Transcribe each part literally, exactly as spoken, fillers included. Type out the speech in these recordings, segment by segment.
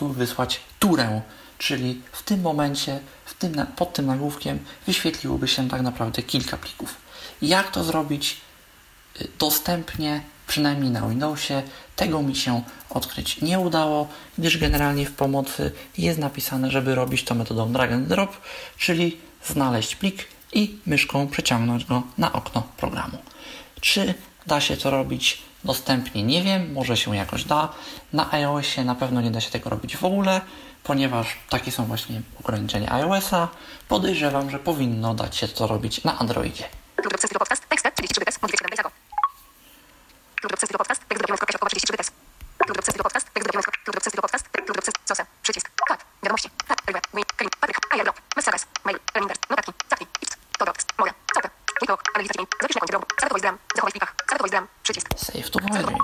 prostu wysłać turę, czyli w tym momencie, w tym, pod tym nagłówkiem wyświetliłoby się tak naprawdę kilka plików. Jak to zrobić dostępnie, przynajmniej na Windowsie? Tego mi się odkryć nie udało, gdyż generalnie w pomocy jest napisane, żeby robić to metodą drag and drop, czyli znaleźć plik i myszką przeciągnąć go na okno programu. Czy da się to robić dostępnie? Nie wiem, może się jakoś da. Na iOSie na pewno nie da się tego robić w ogóle, ponieważ takie są właśnie ograniczenia iOSa. Podejrzewam, że powinno dać się to robić na Androidzie. Save to Voidream.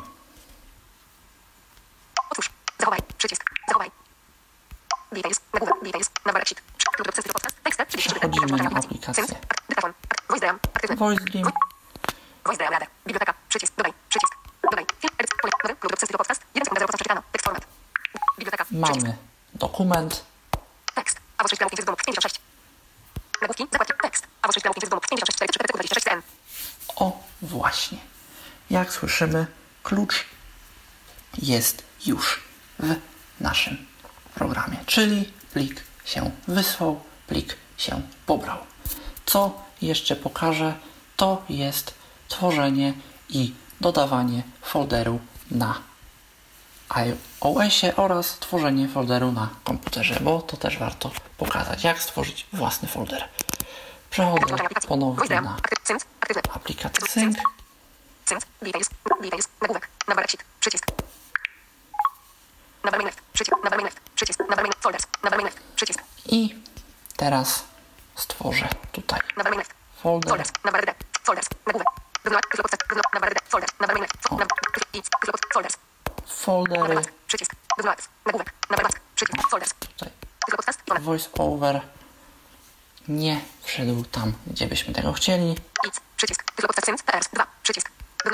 Otwórz. Zachowaj. Przycisk. Zachowaj. Details. Nagłówek. Details. Nawarek sheet. Przechodzimy na aplikację. VoiceDream. Aktywny. VoiceDream. VoiceDream. Radę. Biblioteka. Przycisk. Dodaj. Przycisk. Dodaj. Edit. Pole. Nowy. Lub przez podcast. jeden sekunda zero procent przeczytano. Tekst format. Biblioteka. Mamy dokument. Tekst. A w sześć gramów domów. pięćdziesiąt sześć. Nagłówki. Zakładki. Tekst. A w sześć gramów domów. pięćdziesiąt sześć. cztery dwadzieścia sześć cm. O, właśnie. Jak słyszymy, klucz jest już w naszym programie, czyli plik się wysłał, plik się pobrał. Co jeszcze pokażę, to jest tworzenie i dodawanie folderu na iOSie oraz tworzenie folderu na komputerze, bo to też warto pokazać, jak stworzyć własny folder. Przechodzę ponownie na aplikację Sync. Sync. Details. Details. Nagłówek. Nawarek sheet. Przycisk. Nawarek left. Przycisk. Nawarek left. Przycisk. Nawarek folders. Nawarek left. Przycisk. I teraz stworzę tutaj Nawarek left. folder. Folders. Nawarek D. Folders. Nagłówek. Nawarek D. Folders. Nawarek left. Folders. Foldery. Przycisk. Nagłówek. Nawarek. Przycisk. Folders. Tutaj voice over nie wszedł tam, gdzie byśmy tego chcieli. Przycisk. dwa. Przycisk.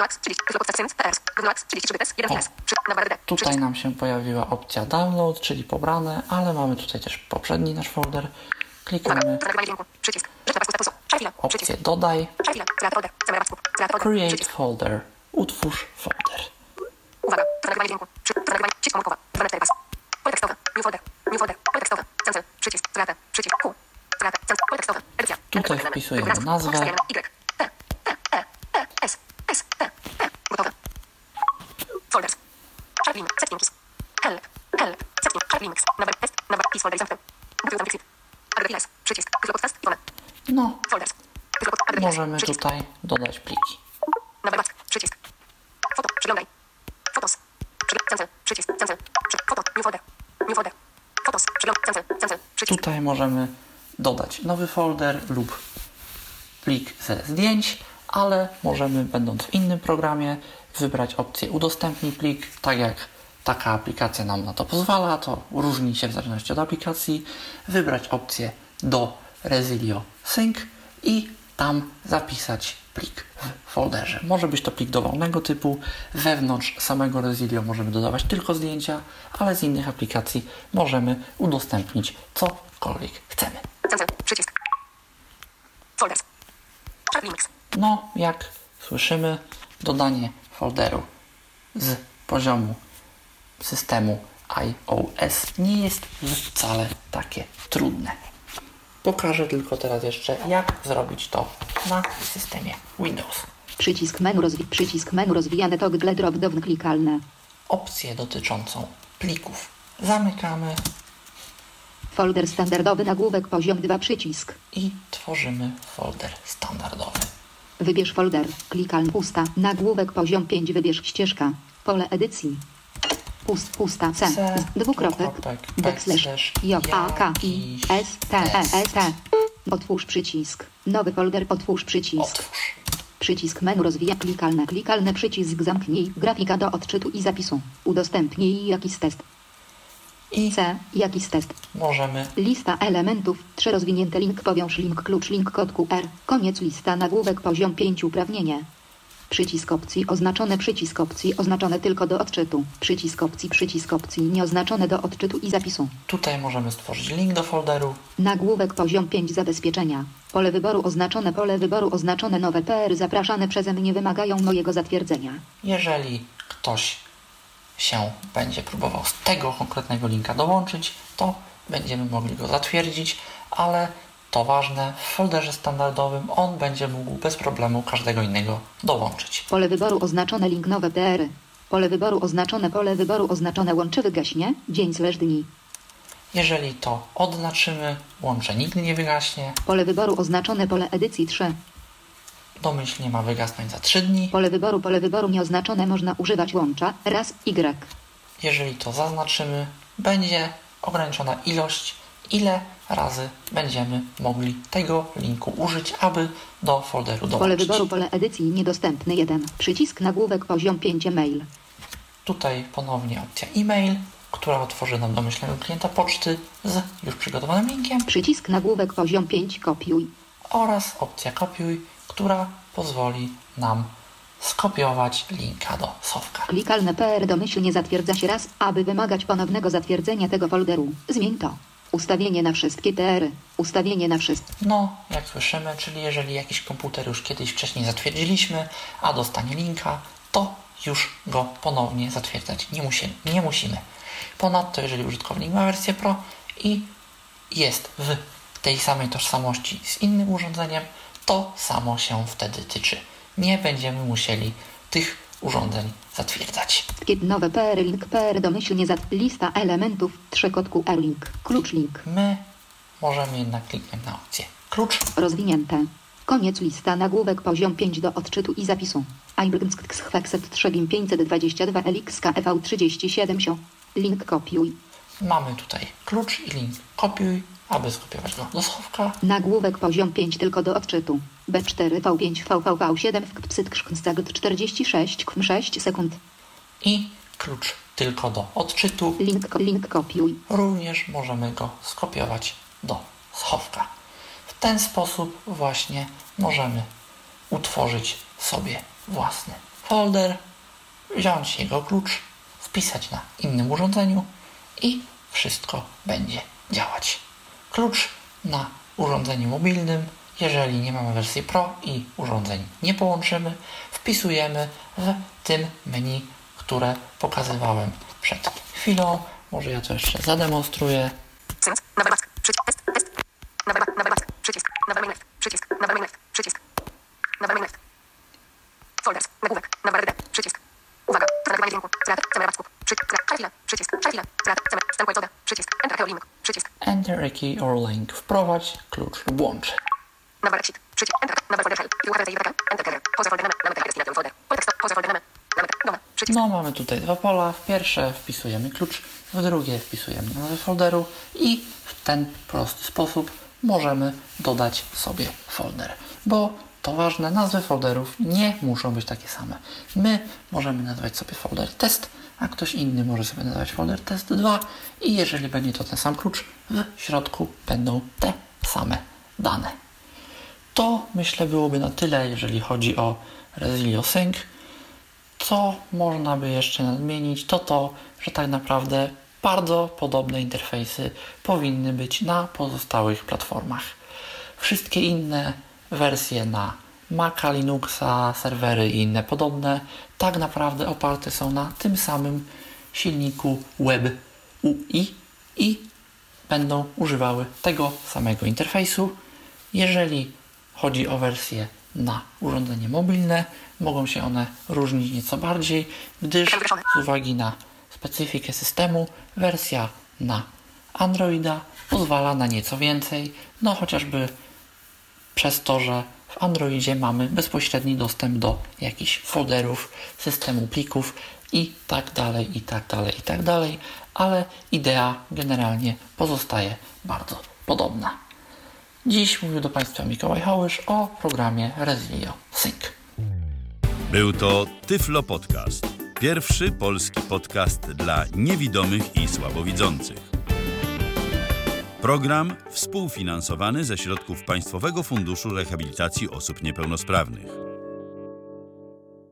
O, tutaj nam się pojawiła opcja download, czyli pobrane, ale mamy tutaj też poprzedni nasz folder. Klikamy opcję dodaj, create folder, utwórz folder. Uwaga, to nagrywanie dźwięku. Nagrywanie sieć komórkowa. dwa na cztery pas. Pole tekstowe. New folder. New folder. Pole tekstowe. Cancel. Przycisk. Zratę. Przycisk. Q. Zratę. Cancel. Pole tekstowe. Edycja. Tutaj wpisujemy nazwę. Y. T. T. E. E. S. S. T. T. Gotowe. Folders. Sharp Settings. Help. Help. Setting. Sharp Linux. Number test. Number is folder zamknę. Google Exit. Adrefiles. Przycisk. Google Podcast. Ione. No, Folders. możemy tutaj dodać pliki. Number mask. Przycisk. Foto. Przeglądaj. Fotos. Cancel. Przycisk. Cancel. Foto. New folder. New folder. Fotos. Przeglądaj. Cancel. Cancel. Przycisk. Tutaj możemy dodać nowy folder lub plik ze zdjęć, ale możemy, będąc w innym programie, wybrać opcję udostępnij plik, tak jak taka aplikacja nam na to pozwala, to różni się w zależności od aplikacji, wybrać opcję do Resilio Sync i tam zapisać plik w folderze. Może być to plik dowolnego typu, wewnątrz samego Resilio możemy dodawać tylko zdjęcia, ale z innych aplikacji możemy udostępnić cokolwiek chcemy. Cancel. Przycisk. Folders. Sharp Linux. No, jak słyszymy, dodanie folderu z poziomu systemu iOS nie jest wcale takie trudne. Pokażę tylko teraz jeszcze, jak zrobić to na systemie Windows. Przycisk menu, rozwi- przycisk menu rozwijane toggle drop down klikalne. Opcję dotyczącą plików zamykamy Folder standardowy nagłówek poziom dwa przycisk. i tworzymy folder standardowy. Wybierz folder. Klikalny pusta. Nagłówek poziom pięć. Wybierz ścieżka. Pole edycji. Pust, pusta C. C, Dwukropek. dwukropek, Backslash. backslash, J A K I S T E S T. Otwórz przycisk. Nowy folder. Otwórz przycisk. Otwórz. Przycisk menu rozwija klikalne. Klikalny przycisk zamknij. Grafika do odczytu i zapisu. Udostępnij jakiś test. I C. Jakiś test. możemy Lista elementów. trzy rozwinięte link powiąż link klucz link kod Q R. Koniec lista nagłówek poziom pięć uprawnienie. Przycisk opcji oznaczone. Przycisk opcji oznaczone tylko do odczytu. Przycisk opcji. Przycisk opcji nieoznaczone do odczytu i zapisu. Tutaj możemy stworzyć link do folderu. Nagłówek poziom pięć zabezpieczenia. Pole wyboru oznaczone. Pole wyboru oznaczone. Nowe P R zapraszane przeze mnie wymagają mojego zatwierdzenia. Jeżeli ktoś się będzie próbował z tego konkretnego linka dołączyć, to będziemy mogli go zatwierdzić, ale to ważne, w folderze standardowym on będzie mógł bez problemu każdego innego dołączyć. Pole wyboru oznaczone. Link nowe P R. Pole wyboru oznaczone. Pole wyboru oznaczone. Łącze wygaśnie. Dzień slash dni. Jeżeli to odznaczymy, łącze nigdy nie wygaśnie. Pole wyboru oznaczone. Pole edycji trzy. Domyślnie ma wygasnąć za trzy dni. Pole wyboru. Pole wyboru nieoznaczone. Można używać łącza raz Y. Jeżeli to zaznaczymy, będzie ograniczona ilość, ile razy będziemy mogli tego linku użyć, aby do folderu dołączyć. Pole wyboru. Pole edycji niedostępny jeden. Przycisk nagłówek poziom pięć e-mail. Tutaj ponownie opcja e-mail, która otworzy nam domyślnego klienta poczty z już przygotowanym linkiem. Przycisk nagłówek poziom pięć kopiuj. Oraz opcja kopiuj, która pozwoli nam skopiować linka do schowka. Klikalne P R domyślnie zatwierdza się raz, aby wymagać ponownego zatwierdzenia tego folderu. Zmień to. Ustawienie na wszystkie T R. Ustawienie na wszystkie. No, jak słyszymy, czyli jeżeli jakiś komputer już kiedyś wcześniej zatwierdziliśmy, a dostanie linka, to już go ponownie zatwierdzać nie musimy. Nie musimy. Ponadto, jeżeli użytkownik ma wersję Pro i jest w tej samej tożsamości z innym urządzeniem, to samo się wtedy tyczy. Nie będziemy musieli tych urządzeń zatwierdzać. Kiedy nowe P R link P R domyślnie zat lista elementów trzekotku R link klucz link My możemy jednak kliknąć na opcję klucz. rozwinięte. Koniec lista nagłówek poziom pięć do odczytu i zapisu. Ibrgnskskwekset trzy gim pięćset dwadzieścia dwa L X K E V trzydzieści siedem sio. Link kopiuj. Mamy tutaj klucz i link kopiuj, aby skopiować go do schowka. Nagłówek poziom pięć tylko do odczytu. B cztery V pięć V V V siedem w psytkszknstagd czterdzieści sześć km sześć sekund. I klucz tylko do odczytu. Link, link kopiuj. Również możemy go skopiować do schowka. W ten sposób właśnie możemy utworzyć sobie własny folder, wziąć jego klucz, wpisać na innym urządzeniu i wszystko będzie działać. Klucz na urządzeniu mobilnym, jeżeli nie mamy wersji Pro i urządzeń nie połączymy, wpisujemy w tym menu, które pokazywałem przed chwilą. Może ja to jeszcze zademonstruję. Sync. Nowy back. Przycisk. Test. Test. Nowy back. Nowy back. Przycisk. Nowy main left. Przycisk. Nowy main left. Przycisk. Nowy main left. Folders. Nagłówek. Nowa R D. Przycisk. Uwaga. Nagrywanie dźwięku. Zrat. Cemera Przycisk. Szarfila. Przycisk. Szarfila. Zrat. Cemer. Wstępuje coda. Przycisk. Enter key or link. Przycisk. Enter a key or link. Wprowadź klucz lub łącz. Nowa exit. Przycisk. Enter. Nowy folder shell. U H R T I Enter key. Poza folder name. Mamy tekst. Folder. Poltekst. Poza folder name. Mamy nowe. Przycisk. No, mamy tutaj dwa pola. W pierwsze wpisujemy klucz, w drugie wpisujemy nazwę folderu i w ten prosty sposób możemy dodać sobie folder. Bo to ważne, nazwy folderów nie muszą być takie same. My możemy nazwać sobie folder test, a ktoś inny może sobie nazwać folder test dwa i jeżeli będzie to ten sam klucz, w środku będą te same dane. To myślę byłoby na tyle, jeżeli chodzi o Resilio Sync. Co można by jeszcze nadmienić, to to, że tak naprawdę bardzo podobne interfejsy powinny być na pozostałych platformach. Wszystkie inne wersje na Maca, Linuxa, serwery i inne podobne tak naprawdę oparte są na tym samym silniku Web U I i będą używały tego samego interfejsu. Jeżeli chodzi o wersje na urządzenie mobilne, mogą się one różnić nieco bardziej, gdyż z uwagi na specyfikę systemu wersja na Androida pozwala na nieco więcej, no chociażby przez to, że w Androidzie mamy bezpośredni dostęp do jakichś folderów, systemu plików i tak dalej, i tak dalej, i tak dalej, ale idea generalnie pozostaje bardzo podobna. Dziś mówił do Państwa Mikołaj Hołysz o programie Resilio Sync. Był to Tyflo Podcast. Pierwszy polski podcast dla niewidomych i słabowidzących. Program współfinansowany ze środków Państwowego Funduszu Rehabilitacji Osób Niepełnosprawnych.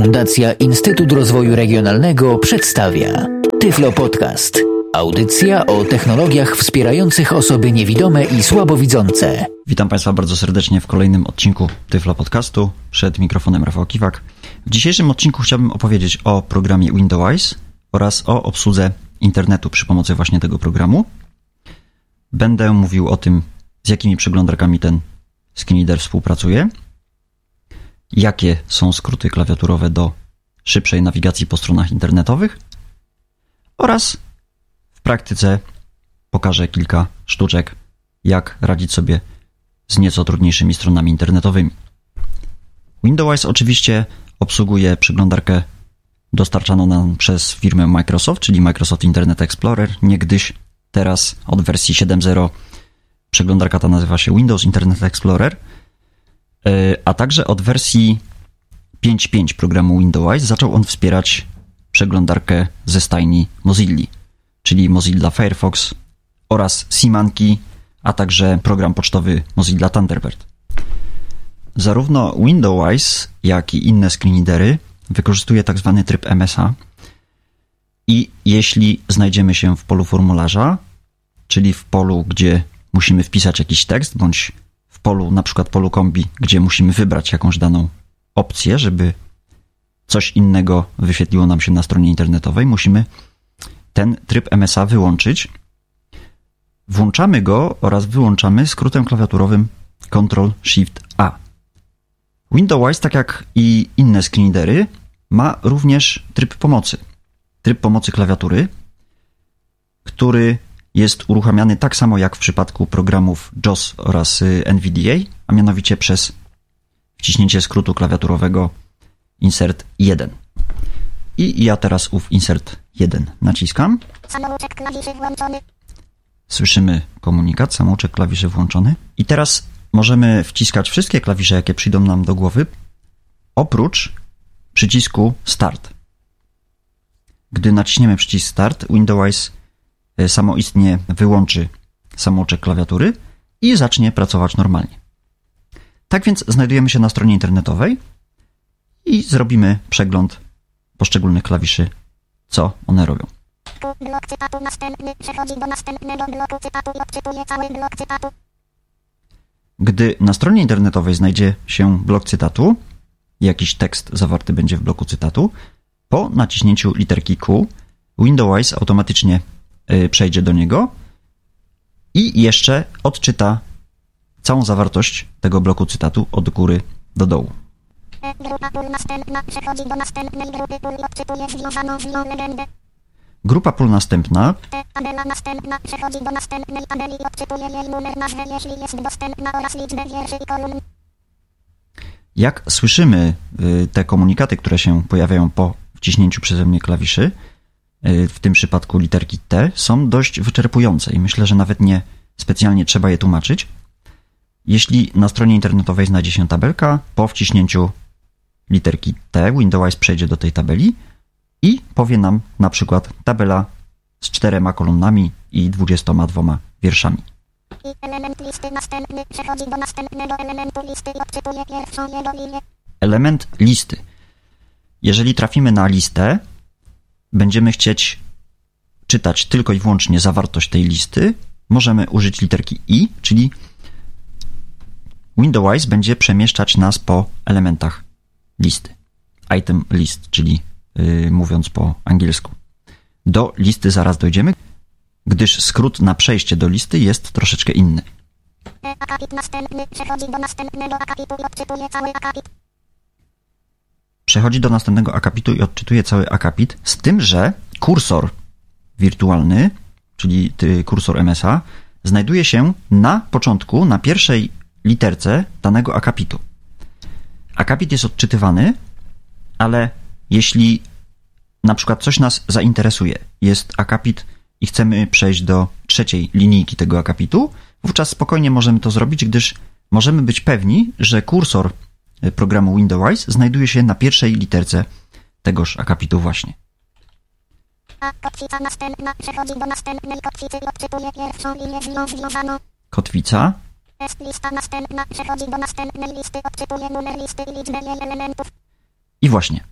Fundacja Instytut Rozwoju Regionalnego przedstawia Tyflo Podcast. Audycja o technologiach wspierających osoby niewidome i słabowidzące. Witam Państwa bardzo serdecznie w kolejnym odcinku Tyflo Podcastu. Przed mikrofonem Rafał Kiwak. W dzisiejszym odcinku chciałbym opowiedzieć o programie Windows oraz o obsłudze internetu przy pomocy właśnie tego programu. Będę mówił o tym, z jakimi przeglądarkami ten screenreader współpracuje, jakie są skróty klawiaturowe do szybszej nawigacji po stronach internetowych oraz w praktyce pokażę kilka sztuczek, jak radzić sobie z nieco trudniejszymi stronami internetowymi. Windows oczywiście obsługuje przeglądarkę dostarczaną nam przez firmę Microsoft, czyli Microsoft Internet Explorer. Niegdyś, teraz od wersji siedem zero przeglądarka ta nazywa się Windows Internet Explorer, a także od wersji pięć pięć programu Windows zaczął on wspierać przeglądarkę ze stajni Mozilla, czyli Mozilla Firefox oraz Symantki, a także program pocztowy Mozilla Thunderbird. Zarówno Windows, jak i inne screenreadery wykorzystuje tak zwany tryb M S A i jeśli znajdziemy się w polu formularza, czyli w polu, gdzie musimy wpisać jakiś tekst, bądź w polu, na przykład polu kombi, gdzie musimy wybrać jakąś daną opcję, żeby coś innego wyświetliło nam się na stronie internetowej, musimy ten tryb M S A wyłączyć. Włączamy go oraz wyłączamy skrótem klawiaturowym Ctrl Shift A. Windows, tak jak i inne screenreadery, ma również tryb pomocy. Tryb pomocy klawiatury, który jest uruchamiany tak samo jak w przypadku programów JAWS oraz N V D A, a mianowicie przez wciśnięcie skrótu klawiaturowego Insert jeden. I ja teraz ów Insert jeden naciskam. Samouczek klawiszy włączony. Słyszymy komunikat, samouczek klawiszy włączony. I teraz możemy wciskać wszystkie klawisze, jakie przyjdą nam do głowy, oprócz przycisku Start. Gdy naciśniemy przycisk Start, Windows samoistnie wyłączy samouczek klawiatury i zacznie pracować normalnie. Tak więc znajdujemy się na stronie internetowej i zrobimy przegląd poszczególnych klawiszy, co one robią. Blok cytatu następny przechodzi do następnego bloku cytatu i odczytuje cały blok cytatu. Gdy na stronie internetowej znajdzie się blok cytatu, jakiś tekst zawarty będzie w bloku cytatu, po naciśnięciu literki Q Windows automatycznie przejdzie do niego i jeszcze odczyta całą zawartość tego bloku cytatu od góry do dołu. Grupa pól następna przechodzi do następnej grupy pól i odczytuje związaną z nią legendę. Grupa pól następna Tabela następna przechodzi do następnej tabeli i odczytuje jej numer, nazwę, jeśli jest dostępna, oraz liczbę wierszy i kolumn. Jak słyszymy, te komunikaty, które się pojawiają po wciśnięciu przeze mnie klawiszy, w tym przypadku literki T, są dość wyczerpujące i myślę, że nawet nie specjalnie trzeba je tłumaczyć. Jeśli na stronie internetowej znajdzie się tabelka, po wciśnięciu literki T Windows przejdzie do tej tabeli i powie nam na przykład tabela z czterema kolumnami i dwudziestoma dwoma wierszami. I element listy następny przechodzi do następnego elementu listy i odczytuje pierwszą jego linię. Element listy. Jeżeli trafimy na listę, będziemy chcieć czytać tylko i wyłącznie zawartość tej listy, możemy użyć literki I, czyli Windows będzie przemieszczać nas po elementach listy. Item list, czyli yy, mówiąc po angielsku. Do listy zaraz dojdziemy, gdyż skrót na przejście do listy jest troszeczkę inny. Akapit następny przechodzi do następnego akapitu i odczytuje cały akapit. Przechodzi do następnego akapitu i odczytuje cały akapit, z tym, że kursor wirtualny, czyli kursor M S A, znajduje się na początku, na pierwszej literce danego akapitu. Akapit jest odczytywany, ale jeśli na przykład coś nas zainteresuje, jest akapit i chcemy przejść do trzeciej linijki tego akapitu, wówczas spokojnie możemy to zrobić, gdyż możemy być pewni, że kursor programu Windows znajduje się na pierwszej literce tegoż akapitu właśnie. A kotwica następna przechodzi do następnej kotwicy i odczytuje pierwszą linię z nią związaną. Kotwica. Jest lista następna przechodzi do następnej listy, odczytuje numer listy i liczbę jej elementów. I właśnie.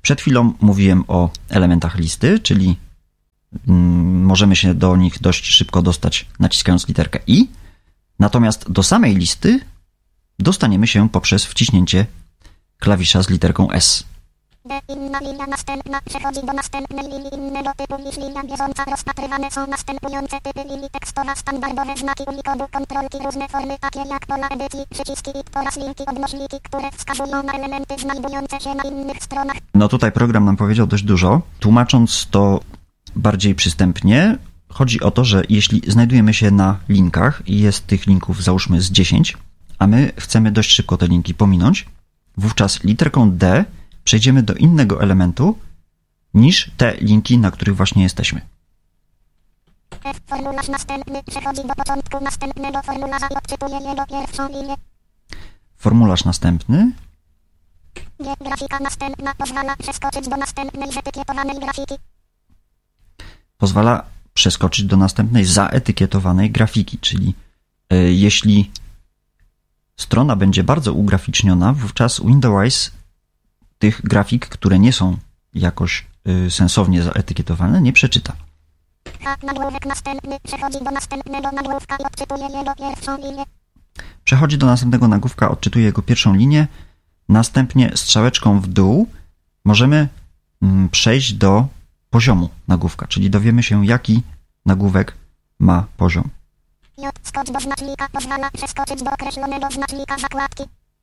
Przed chwilą mówiłem o elementach listy, czyli mm, możemy się do nich dość szybko dostać naciskając literkę I, natomiast do samej listy dostaniemy się poprzez wciśnięcie klawisza z literką S. D. Inna linia następna przechodzi do następnej linii innego typu niż linia bieżąca. Rozpatrywane są następujące typy linii tekstowa, standardowe znaki Unikodu, kontrolki, różne formy takie jak pola edycji, przyciski i oraz linki odnośniki, które wskazują na elementy znajdujące się na innych stronach. No tutaj program nam powiedział dość dużo. Tłumacząc to bardziej przystępnie, chodzi o to, że jeśli znajdujemy się na linkach i jest tych linków załóżmy z dziesięć, a my chcemy dość szybko te linki pominąć, wówczas literką D przejdziemy do innego elementu niż te linki, na których właśnie jesteśmy. F. Formularz następny przechodzi do początku następnego formularza i odczytuje jego pierwszą linię. Formularz następny. G. Grafika następna pozwala przeskoczyć do następnej zetykietowanej grafiki. Pozwala przeskoczyć do następnej zaetykietowanej grafiki, czyli y, jeśli strona będzie bardzo ugraficzniona, wówczas Windowise tych grafik, które nie są jakoś y, sensownie zaetykietowane, nie przeczyta. H. Nagłówek następny przechodzi do następnego nagłówka i odczytuje jego pierwszą linię. Przechodzi do następnego nagłówka, odczytuje jego pierwszą linię, następnie strzałeczką w dół możemy mm, przejść do poziomu nagłówka, czyli dowiemy się, jaki nagłówek ma poziom. J. Skocz do znacznika pozwala przeskoczyć do określonego znacznika zakładki.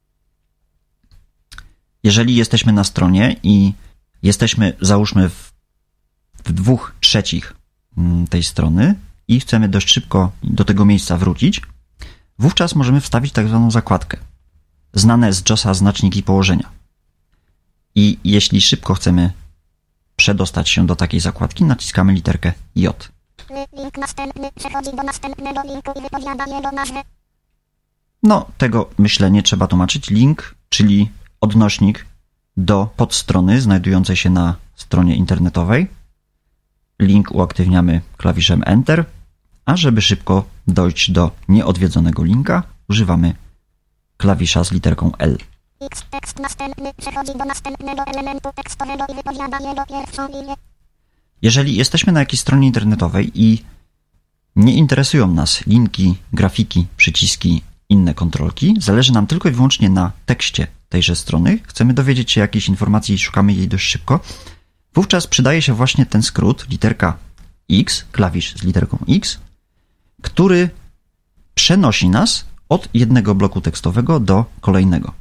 Jeżeli jesteśmy na stronie i jesteśmy, załóżmy, w, w dwóch trzecich tej strony i chcemy dość szybko do tego miejsca wrócić, wówczas możemy wstawić tak zwaną zakładkę. Znane z JOSa znaczniki położenia. I jeśli szybko chcemy przedostać się do takiej zakładki, naciskamy literkę J. Link następny przechodzi do następnego linku i wypowiada jego nazwę. No, tego myślę nie trzeba tłumaczyć. Link, czyli odnośnik do podstrony znajdującej się na stronie internetowej. Link uaktywniamy klawiszem Enter, a żeby szybko dojść do nieodwiedzonego linka, używamy klawisza z literką L. X. Tekst następny przechodzi do następnego elementu tekstowego i wypowiada jego pierwszą linię. Jeżeli jesteśmy na jakiejś stronie internetowej i nie interesują nas linki, grafiki, przyciski, inne kontrolki, zależy nam tylko i wyłącznie na tekście tejże strony, chcemy dowiedzieć się jakiejś informacji i szukamy jej dość szybko, wówczas przydaje się właśnie ten skrót, literka X, klawisz z literką X, który przenosi nas od jednego bloku tekstowego do kolejnego.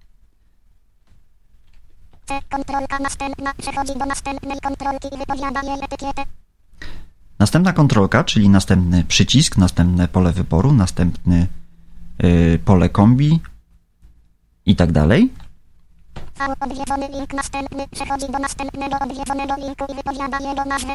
C. Kontrolka następna przechodzi do następnej kontrolki i wypowiada jej etykietę. Następna kontrolka, czyli następny przycisk, następne pole wyboru, następny yy, pole kombi i tak dalej. V. Odwiedzony link następny przechodzi do następnego odwiedzonego linku i wypowiada jego nazwę.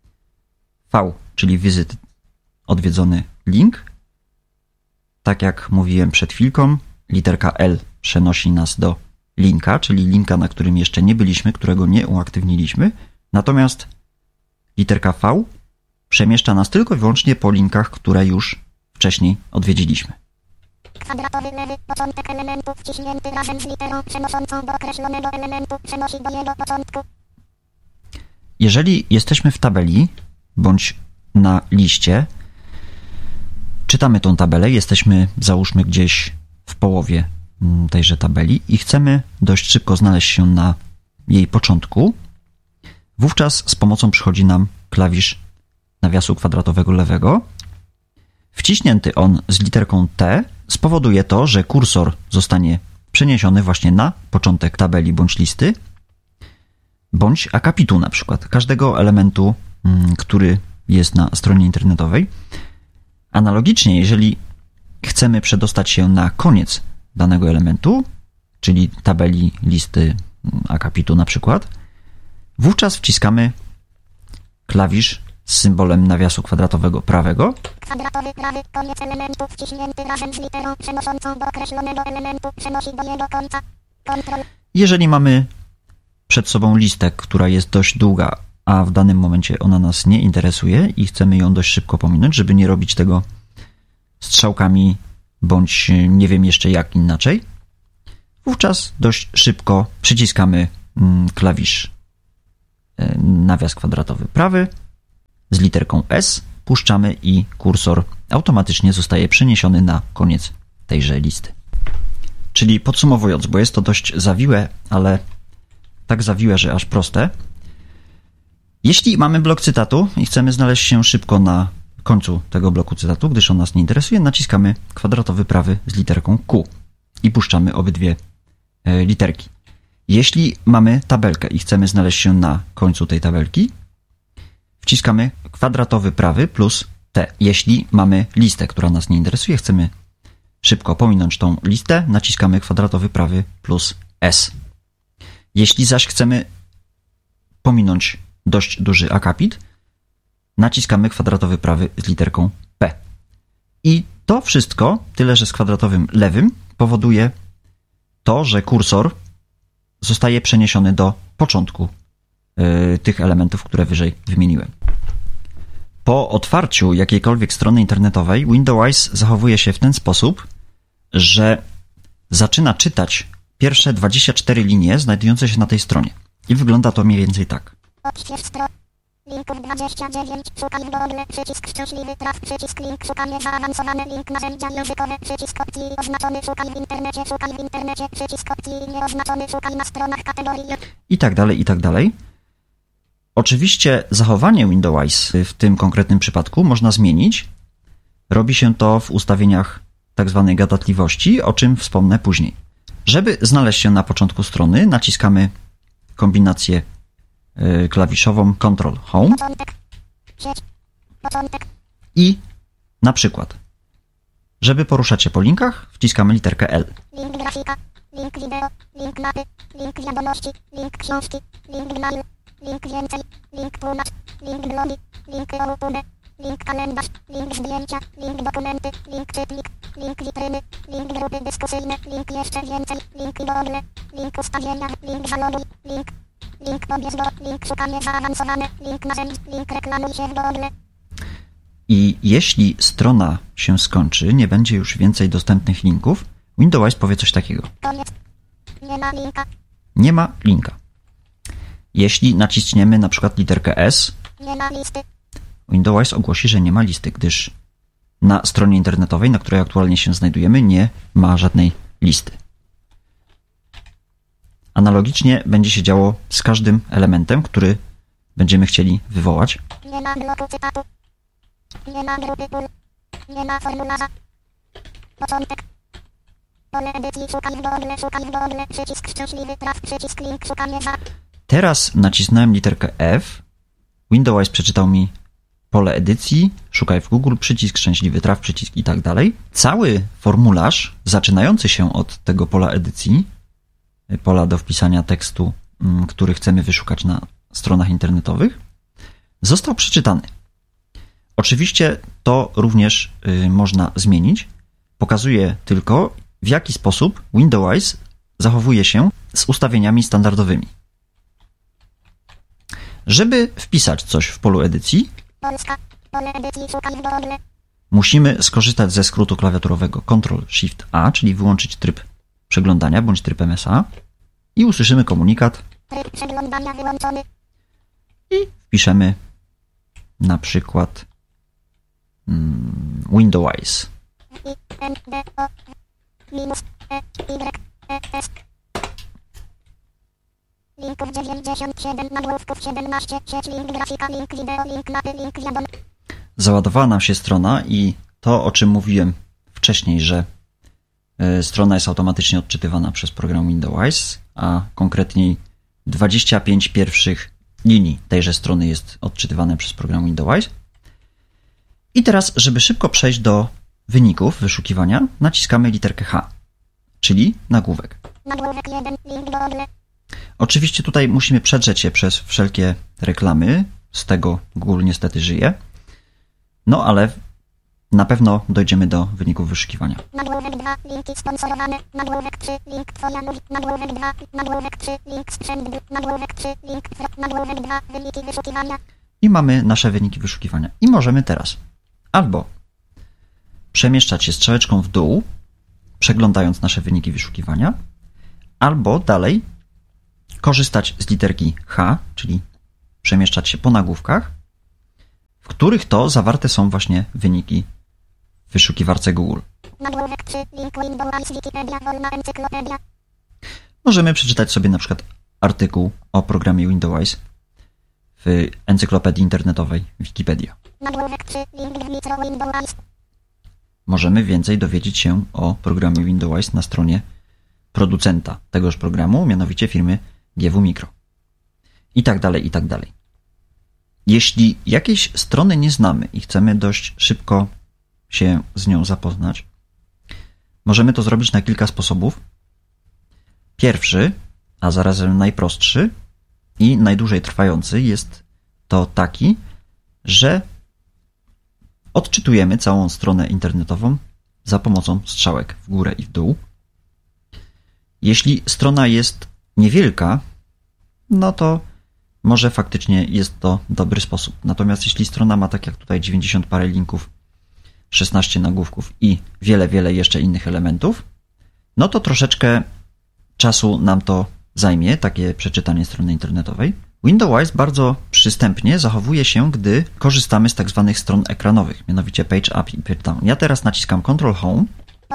V, czyli wizyt, odwiedzony link. Tak jak mówiłem przed chwilką, literka L przenosi nas do linka, czyli linka, na którym jeszcze nie byliśmy, którego nie uaktywniliśmy. Natomiast literka V przemieszcza nas tylko i wyłącznie po linkach, które już wcześniej odwiedziliśmy. Kwadratowy lewy początek elementu wciśnięty razem z literą przenoszącą do określonego elementu przenosi do jego początku. Jeżeli jesteśmy w tabeli bądź na liście, czytamy tą tabelę, jesteśmy załóżmy gdzieś w połowie tejże tabeli i chcemy dość szybko znaleźć się na jej początku, wówczas z pomocą przychodzi nam klawisz nawiasu kwadratowego lewego. Wciśnięty on z literką T spowoduje to, że kursor zostanie przeniesiony właśnie na początek tabeli bądź listy, bądź akapitu na przykład, każdego elementu, który jest na stronie internetowej. Analogicznie, jeżeli chcemy przedostać się na koniec danego elementu, czyli tabeli, listy, akapitu na przykład, wówczas wciskamy klawisz z symbolem nawiasu kwadratowego prawego. Kwadratowy prawy koniec elementu wciśnięty razem z literą przenoszącą do określonego elementu przenosi do jego końca. Kontrol. Jeżeli mamy przed sobą listę, która jest dość długa, a w danym momencie ona nas nie interesuje i chcemy ją dość szybko pominąć, żeby nie robić tego strzałkami bądź nie wiem jeszcze jak inaczej, wówczas dość szybko przyciskamy klawisz nawias kwadratowy prawy z literką S, puszczamy i kursor automatycznie zostaje przeniesiony na koniec tejże listy. Czyli podsumowując, bo jest to dość zawiłe, ale tak zawiłe, że aż proste. Jeśli mamy blok cytatu i chcemy znaleźć się szybko na końcu tego bloku cytatu, gdyż on nas nie interesuje, naciskamy kwadratowy prawy z literką Q i puszczamy obydwie literki. Jeśli mamy tabelkę i chcemy znaleźć się na końcu tej tabelki, wciskamy kwadratowy prawy plus T. Jeśli mamy listę, która nas nie interesuje, chcemy szybko pominąć tą listę, naciskamy kwadratowy prawy plus S. Jeśli zaś chcemy pominąć dość duży akapit, naciskamy kwadratowy prawy z literką P. I to wszystko, tyle że z kwadratowym lewym, powoduje to, że kursor zostaje przeniesiony do początku yy, tych elementów, które wyżej wymieniłem. Po otwarciu jakiejkolwiek strony internetowej Windows zachowuje się w ten sposób, że zaczyna czytać pierwsze dwadzieścia cztery linie znajdujące się na tej stronie. I wygląda to mniej więcej tak. Odśwież stronę. Linków dwadzieścia dziewięć. Szukaj w Google. Przycisk szczęśliwy traf. Przycisk link. Szukanie zaawansowane. Link narzędzia językowe. Przycisk opcji oznaczony. Szukaj w internecie. Szukaj w internecie. Przycisk opcji nieoznaczony. Szukaj na stronach kategorii. I tak dalej, i tak dalej. Oczywiście zachowanie Windows w tym konkretnym przypadku można zmienić. Robi się to w ustawieniach tak zwanej gadatliwości, o czym wspomnę później. Żeby znaleźć się na początku strony, naciskamy kombinację klawiszową Control Home i na przykład, żeby poruszać się po linkach, wciskamy literkę L. Link grafika, link wideo, link mapy, link wiadomości, link książki, link mail, link więcej, link tłumacz, link blogi, link YouTube, link kalendarz, link zdjęcia, link dokumenty, link czytnik, link witryny, link grupy dyskusyjne, link jeszcze więcej, link Google, link ustawienia, link zaloguj, link, link pobierz do, link szukanie zaawansowane, link narzędzi, link reklamuj się w Google. I jeśli strona się skończy, nie będzie już więcej dostępnych linków, Windows powie coś takiego. Koniec. Nie ma linka. Nie ma linka. Jeśli naciśniemy na przykład literkę S, nie ma listy. Windows ogłosi, że nie ma listy, gdyż na stronie internetowej, na której aktualnie się znajdujemy, nie ma żadnej listy. Analogicznie będzie się działo z każdym elementem, który będziemy chcieli wywołać. Nie ma bloku cytatu. Nie ma grupy pól. Nie ma formularza. Początek. Pole edycji. Szukaj w Google. Szukaj w Google. Przycisk szczęśliwy traf. Przycisk link. Szukanie za. Teraz nacisnąłem literkę F. Windows przeczytał mi pole edycji. Szukaj w Google. Przycisk szczęśliwy traf. Przycisk i tak dalej. Cały formularz zaczynający się od tego pola edycji, pola do wpisania tekstu, który chcemy wyszukać na stronach internetowych, został przeczytany. Oczywiście to również y, można zmienić. Pokazuje tylko, w jaki sposób Windows zachowuje się z ustawieniami standardowymi. Żeby wpisać coś w polu edycji, Polska. Pole edycji. Szukaj w Google. musimy skorzystać ze skrótu klawiaturowego Control Shift A, czyli wyłączyć tryb przeglądania bądź tryb M S A i usłyszymy komunikat Tryb przeglądania wyłączony. i wpiszemy na przykład mm, Windows. I N D O minus E Y E S. Linków dziewięćdziesiąt siedem, nagłówków siedemnaście, sieć link grafika, link wideo, link mapy, link wiadom. Załadowała nam się strona i to, o czym mówiłem wcześniej, że y, strona jest automatycznie odczytywana przez program Windows, a konkretniej dwadzieścia pięć pierwszych linii tejże strony jest odczytywane przez program Windows. I teraz, żeby szybko przejść do wyników wyszukiwania, naciskamy literkę H, czyli nagłówek. Nagłówek jeden, link Google. Oczywiście tutaj musimy przedrzeć się przez wszelkie reklamy, z tego Google niestety żyje, no ale na pewno dojdziemy do wyników wyszukiwania. Nagłówek dwa, linki sponsorowane. Nagłówek trzy, link twoja mówi. Nagłówek dwa, nagłówek trzy, link sprzęt. Nagłówek trzy, link nagłówek dwa, wyniki wyszukiwania. I mamy nasze wyniki wyszukiwania. I możemy teraz albo przemieszczać się strzałeczką w dół, przeglądając nasze wyniki wyszukiwania, albo dalej korzystać z literki H, czyli przemieszczać się po nagłówkach, w których to zawarte są właśnie wyniki w wyszukiwarce Google. Nagłówek trzy, link Windows, Wikipedia, wolna encyklopedia. Możemy przeczytać sobie na przykład artykuł o programie Windows w encyklopedii internetowej Wikipedia. Nagłówek trzy, link w Nitro Windows. Możemy więcej dowiedzieć się o programie Windows na stronie producenta tegoż programu, mianowicie firmy G W Micro. I tak dalej, i tak dalej. Jeśli jakiejś strony nie znamy i chcemy dość szybko się z nią zapoznać, możemy to zrobić na kilka sposobów. Pierwszy, a zarazem najprostszy i najdłużej trwający jest to taki, że odczytujemy całą stronę internetową za pomocą strzałek w górę i w dół. Jeśli strona jest niewielka, no to może faktycznie jest to dobry sposób. Natomiast jeśli strona ma, tak jak tutaj, dziewięćdziesiąt parę linków, szesnaście nagłówków i wiele, wiele jeszcze innych elementów, no to troszeczkę czasu nam to zajmie, takie przeczytanie strony internetowej. Windows bardzo przystępnie zachowuje się, gdy korzystamy z tak zwanych stron ekranowych, mianowicie Page Up i Page Down. Ja teraz naciskam Control Home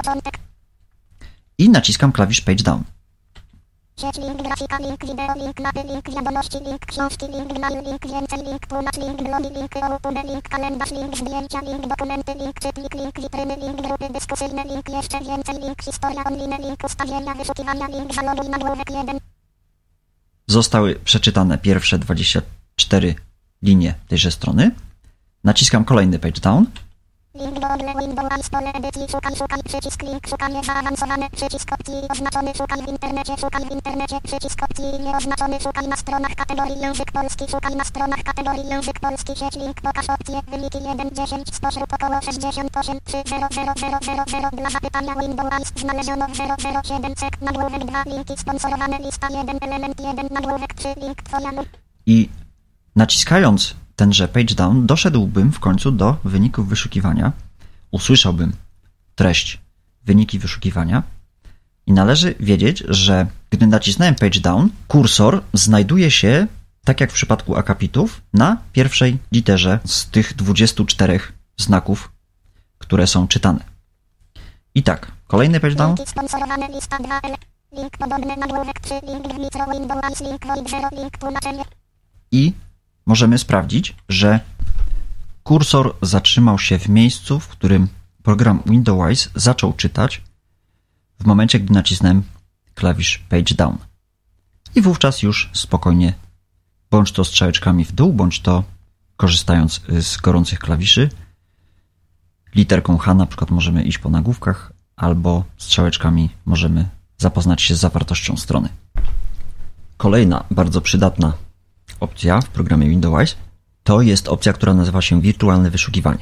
i naciskam klawisz Page Down. Sieć, link grafika, link wideo, link mapy, link wiadomości, link książki, link gnaju, link więcej, link tłumacz, link blogi, link open, link kalendarz, link zdjęcia, link dokumenty, link czytnik, link witryny, link grupy dyskusyjne, link jeszcze więcej, link historia online, link ustawienia wyszukiwania, link zaloguj, nagłówek jeden. Zostały przeczytane pierwsze dwadzieścia cztery linie tejże strony. Naciskam kolejny Page Down. Link do Google Windows, pole edycji, szukaj, szukaj, przycisk, link, szukanie zaawansowane, przycisk opcji oznaczony, szukaj w internecie, szukaj w internecie, przycisk opcji nieoznaczony, szukaj na stronach kategorii język polski, szukaj na stronach kategorii język polski, sieć, link, pokaż opcje, wyniki jeden, dziesięć, spośród około sześćdziesiąt osiem, trzy, zero, zero, zero, zero, zero, dla zapytania Windows, znaleziono zero, zero, siedem, sek, nagłówek dwa, linki sponsorowane, lista jeden, element jeden, nagłówek trzy, link, twoja lub. I naciskając tenże page down, doszedłbym w końcu do wyników wyszukiwania, usłyszałbym treść wyniki wyszukiwania i należy wiedzieć, że gdy nacisnąłem page down, kursor znajduje się, tak jak w przypadku akapitów, na pierwszej literze z tych dwudziestu czterech znaków, które są czytane. I tak, kolejny page down. Linki sponsorowane, lista dwa, link podobny, nagłówek trzy, link w Nitro Windows, link void zero, link tłumaczenie. I możemy sprawdzić, że kursor zatrzymał się w miejscu, w którym program Windows zaczął czytać w momencie, gdy nacisnąłem klawisz Page Down. I wówczas już spokojnie, bądź to strzałeczkami w dół, bądź to korzystając z gorących klawiszy, literką H na przykład możemy iść po nagłówkach, albo strzałeczkami możemy zapoznać się z zawartością strony. Kolejna bardzo przydatna opcja w programie Windows to jest opcja, która nazywa się wirtualne wyszukiwanie.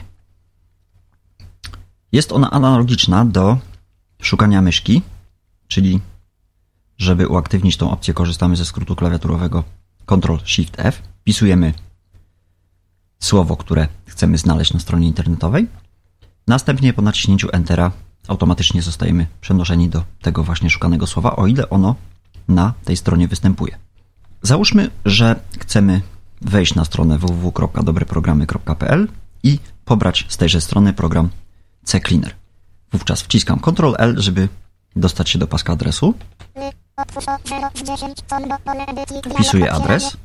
Jest ona analogiczna do szukania myszki, czyli żeby uaktywnić tą opcję, korzystamy ze skrótu klawiaturowego Ctrl Shift F, wpisujemy słowo, które chcemy znaleźć na stronie internetowej, następnie po naciśnięciu Entera automatycznie zostajemy przenoszeni do tego właśnie szukanego słowa, o ile ono na tej stronie występuje. Załóżmy, że chcemy wejść na stronę w w w kropka dobreprogramy kropka p l i pobrać z tejże strony program CCleaner. Wówczas wciskam Ctrl L, żeby dostać się do paska adresu. Wpisuję adres.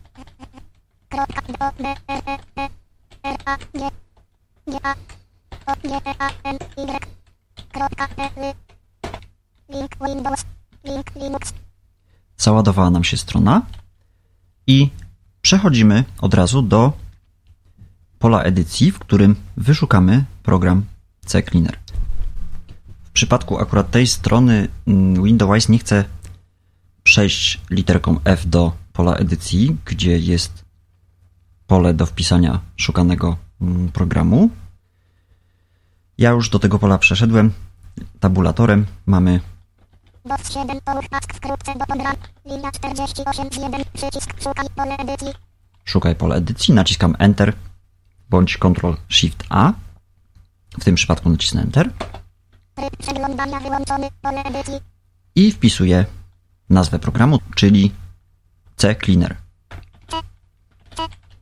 Załadowała nam się strona i przechodzimy od razu do pola edycji, w którym wyszukamy program CCleaner. W przypadku akurat tej strony Windows nie chce przejść literką F do pola edycji, gdzie jest pole do wpisania szukanego programu. Ja już do tego pola przeszedłem. Tabulatorem mamy siedem, połóż pask wkrótce do program, linia czterdzieści osiem z jeden, przycisk szukaj pole edycji. Szukaj pole edycji, naciskam Enter bądź Ctrl Shift A. W tym przypadku nacisnę Enter. Tryb przeglądania wyłączony, pole edycji. I wpisuję nazwę programu, czyli CCleaner.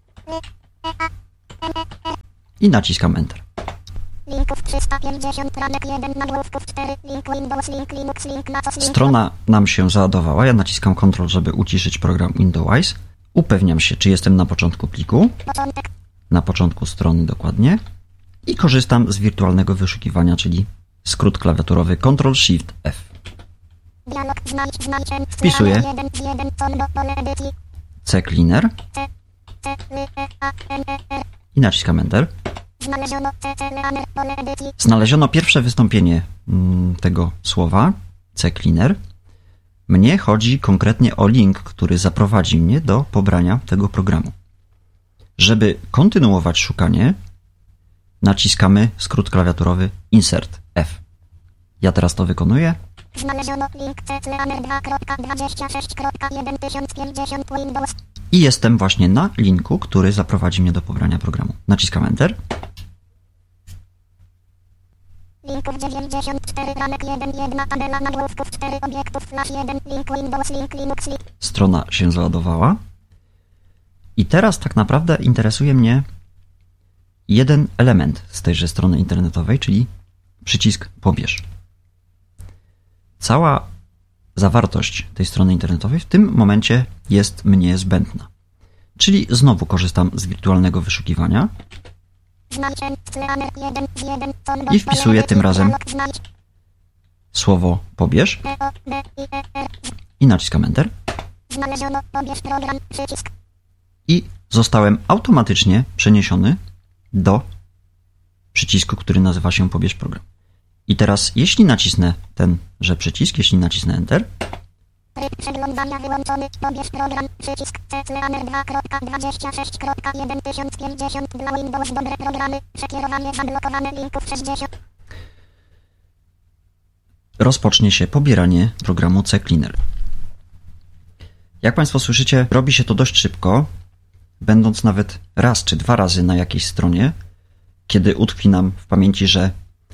i naciskam Enter. Linków trzysta pięćdziesiąt, ranek jeden, nagłówków cztery, link Windows, link Linux, link na coś, link... Strona nam się załadowała. Ja naciskam Ctrl, żeby uciszyć program Windows. Upewniam się, czy jestem na początku pliku. Początek. Na początku strony dokładnie. I korzystam z wirtualnego wyszukiwania, czyli skrót klawiaturowy Ctrl Shift F. Dialog, znajdź, znajdź, Wpisuję jeden z jeden, do pole edycji. CCleaner C, C, L, E, A, N, E, R. i naciskam Enter. Znaleziono CCleaner, pole edycji. Znaleziono pierwsze wystąpienie mm, tego słowa, CCleaner. Mnie chodzi konkretnie o link, który zaprowadzi mnie do pobrania tego programu. Żeby kontynuować szukanie, naciskamy skrót klawiaturowy Insert F. Ja teraz to wykonuję. Znaleziono link CCleaner dwa dwadzieścia sześć jeden tysiąc pięćdziesiąt Windows. I jestem właśnie na linku, który zaprowadzi mnie do pobrania programu. Naciskam Enter. Linków dziewięćdziesiąt cztery, ranek jeden, jedna tabela nagłówków cztery, obiektów flash jeden, link Windows, link Linux, link. Strona się załadowała. I teraz tak naprawdę interesuje mnie jeden element z tejże strony internetowej, czyli przycisk pobierz. Cała zawartość tej strony internetowej w tym momencie jest mnie zbędna. Czyli znowu korzystam z wirtualnego wyszukiwania i wpisuję tym razem słowo pobierz i naciskam Enter. Znaleziono pobierz program, przycisk. I zostałem automatycznie przeniesiony do przycisku, który nazywa się pobierz program. I teraz, jeśli nacisnę tenże przycisk, jeśli nacisnę Enter, Tryb przeglądania wyłączony, pobierz program, przycisk CCleaner dwa dwadzieścia sześć jeden tysiąc pięćdziesiąt dla Windows, dobre programy, przekierowanie zablokowane linków sześćdziesiąt. rozpocznie się pobieranie programu CCleaner. Jak Państwo słyszycie, robi się to dość szybko, będąc nawet raz czy dwa razy na jakiejś stronie, kiedy utkwi nam w pamięci, że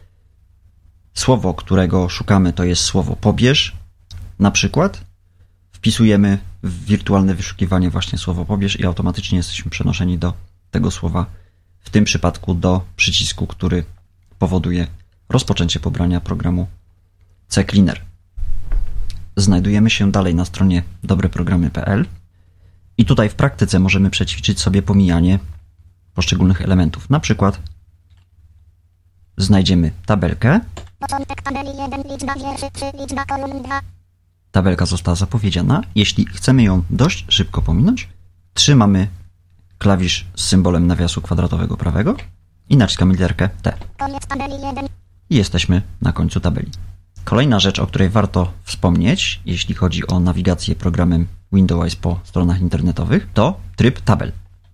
słowo, którego szukamy, to jest słowo pobierz, na przykład wpisujemy w wirtualne wyszukiwanie właśnie słowo pobierz i automatycznie jesteśmy przenoszeni do tego słowa, w tym przypadku do przycisku, który powoduje rozpoczęcie pobrania programu CCleaner. Znajdujemy się dalej na stronie dobreprogramy kropka p l i tutaj w praktyce możemy przećwiczyć sobie pomijanie poszczególnych elementów. Na przykład znajdziemy tabelkę. Początek tabeli jeden, liczba wierszy trzy, liczba kolumn dwa. Tabelka została zapowiedziana. Jeśli chcemy ją dość szybko pominąć, trzymamy klawisz z symbolem nawiasu kwadratowego prawego i naciskamy literkę T. Koniec tabeli jeden. I jesteśmy na końcu tabeli. Kolejna rzecz, o której warto wspomnieć, jeśli chodzi o nawigację programem Windows po stronach internetowych, to tryb tabel.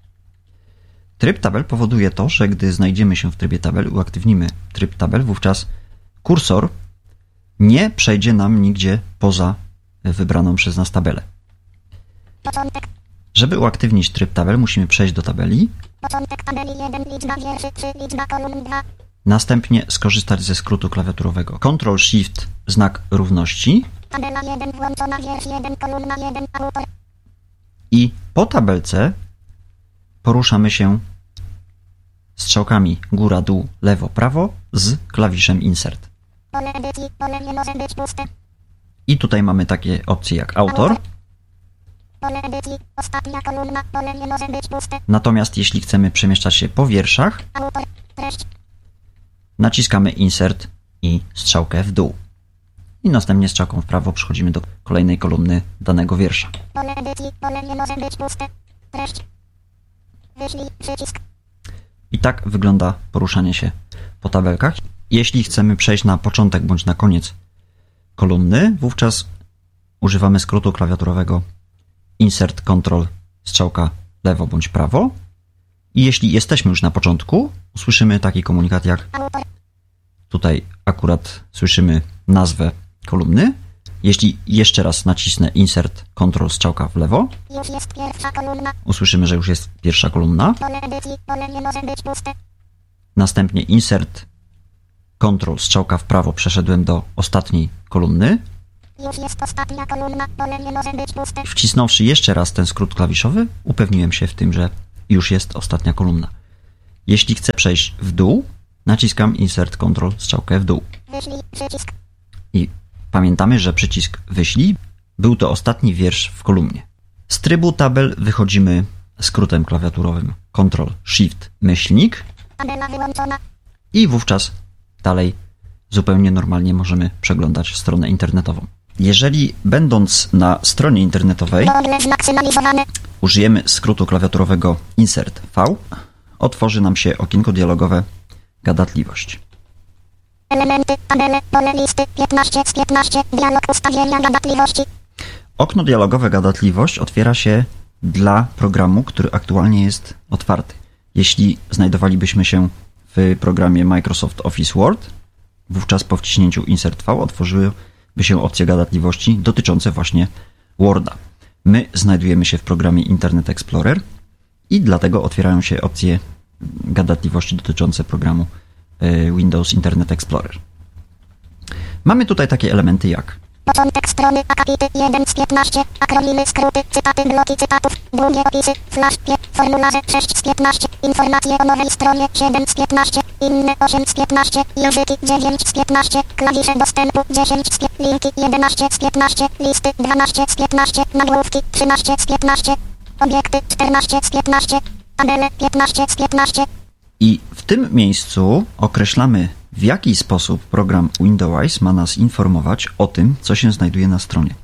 Tryb tabel powoduje to, że gdy znajdziemy się w trybie tabel, uaktywnimy tryb tabel, wówczas kursor nie przejdzie nam nigdzie poza wybraną przez nas tabelę. Początek. Żeby uaktywnić tryb tabel, musimy przejść do tabeli. Początek tabeli jeden, liczba wierszy trzy, liczba kolumn dwa. Następnie skorzystać ze skrótu klawiaturowego Ctrl Shift znak równości. Tabela jeden włączona, wiersz jeden, kolumna jeden, autor. I po tabelce poruszamy się strzałkami góra, dół, lewo, prawo z klawiszem Insert. Pole edycji, pole nie może być puste. I tutaj mamy takie opcje jak autor. Pole edycji, ostatnia kolumna, pole nie może być puste. Natomiast jeśli chcemy przemieszczać się po wierszach, Autor, treść. naciskamy Insert i strzałkę w dół. I następnie strzałką w prawo przechodzimy do kolejnej kolumny danego wiersza. Pole edycji, pole nie może być puste. Treść. Wyślij, przycisk. I tak wygląda poruszanie się po tabelkach. Jeśli chcemy przejść na początek bądź na koniec kolumny, wówczas używamy skrótu klawiaturowego Insert Ctrl strzałka lewo bądź prawo. I jeśli jesteśmy już na początku, usłyszymy taki komunikat jak Autor. tutaj akurat słyszymy nazwę kolumny. Jeśli jeszcze raz nacisnę Insert Ctrl strzałka w lewo, Już jest pierwsza kolumna. usłyszymy, że już jest pierwsza kolumna. Pole edycji, pole nie może być puste. Następnie Insert Ctrl strzałka w prawo, przeszedłem do ostatniej kolumny. Już jest ostatnia kolumna, pole nie może być puste. Wcisnąwszy jeszcze raz ten skrót klawiszowy, upewniłem się w tym, że już jest ostatnia kolumna. Jeśli chcę przejść w dół, naciskam Insert Control strzałkę w dół. Wyślij przycisk. I pamiętamy, że przycisk wyślij był to ostatni wiersz w kolumnie. Z trybu tabel wychodzimy skrótem klawiaturowym Ctrl Shift myślnik Tabela wyłączona. i wówczas dalej zupełnie normalnie możemy przeglądać stronę internetową. Jeżeli będąc na stronie internetowej Google zmaksymalizowane. użyjemy skrótu klawiaturowego Insert V, otworzy nam się okienko dialogowe Gadatliwość. Elementy, tabele, pole listy, piętnaście z piętnaście, dialog ustawienia gadatliwości. Okno dialogowe Gadatliwość otwiera się dla programu, który aktualnie jest otwarty. Jeśli znajdowalibyśmy się w programie Microsoft Office Word, wówczas po wciśnięciu Insert V otworzyłyby się opcje gadatliwości dotyczące właśnie Worda. My znajdujemy się w programie Internet Explorer i dlatego otwierają się opcje gadatliwości dotyczące programu Windows Internet Explorer. Mamy tutaj takie elementy jak Początek strony, akapity jeden z piętnaście, akrolimy, skróty, cytaty, bloki cytatów, długie opisy, flash, pie, formularze sześć z piętnaście, informacje o nowej stronie siedem z piętnaście, inne osiem z piętnaście, języki dziewięć z piętnaście, klawisze dostępu dziesięć z piętnaście, linki jedenaście z piętnaście, listy dwanaście z piętnaście, nagłówki trzynaście z piętnaście, obiekty czternaście z piętnaście, tabele piętnaście z piętnaście. I w tym miejscu określamy, w jaki sposób program Windows ma nas informować o tym, co się znajduje na stronie.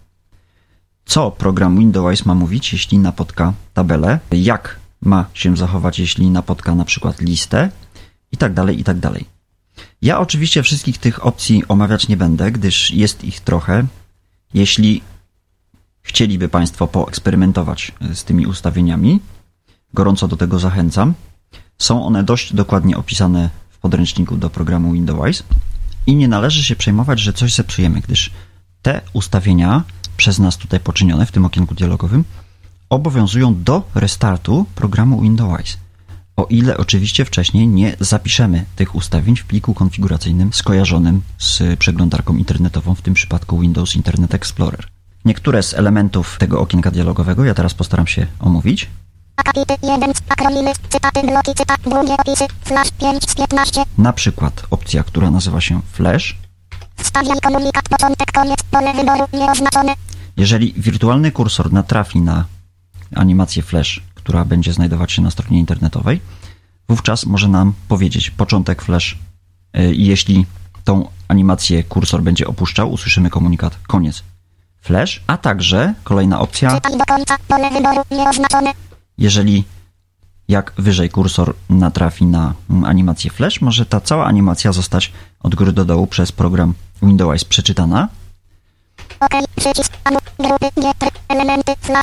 Co program Windows ma mówić, jeśli napotka tabelę, jak ma się zachować, jeśli napotka na przykład listę i tak dalej, i tak dalej. Ja oczywiście wszystkich tych opcji omawiać nie będę, gdyż jest ich trochę. Jeśli chcieliby Państwo poeksperymentować z tymi ustawieniami, gorąco do tego zachęcam. Są one dość dokładnie opisane w podręczniku do programu Windows i nie należy się przejmować, że coś zepsujemy, gdyż te ustawienia przez nas tutaj poczynione w tym okienku dialogowym obowiązują do restartu programu Windows. O ile oczywiście wcześniej nie zapiszemy tych ustawień w pliku konfiguracyjnym skojarzonym z przeglądarką internetową, w tym przypadku Windows Internet Explorer. Niektóre z elementów tego okienka dialogowego ja teraz postaram się omówić. Akapity jeden, akrolimy, cytaty, bloki cytat, długie opisy, flash pięć z piętnaście. Na przykład opcja, która nazywa się Flash. Wstawiaj komunikat, początek, koniec, pole wyboru nieoznaczone. Jeżeli wirtualny kursor natrafi na animację Flash, która będzie znajdować się na stronie internetowej, wówczas może nam powiedzieć początek Flash i jeśli tą animację kursor będzie opuszczał, usłyszymy komunikat koniec Flash, a także kolejna opcja. Czytaj do końca, pole wyboru nieoznaczone. Jeżeli jak wyżej kursor natrafi na animację Flash, może ta cała animacja zostać od góry do dołu przez program Windows przeczytana. OK, przycisk, anu, grupy, getry, elementy, flash.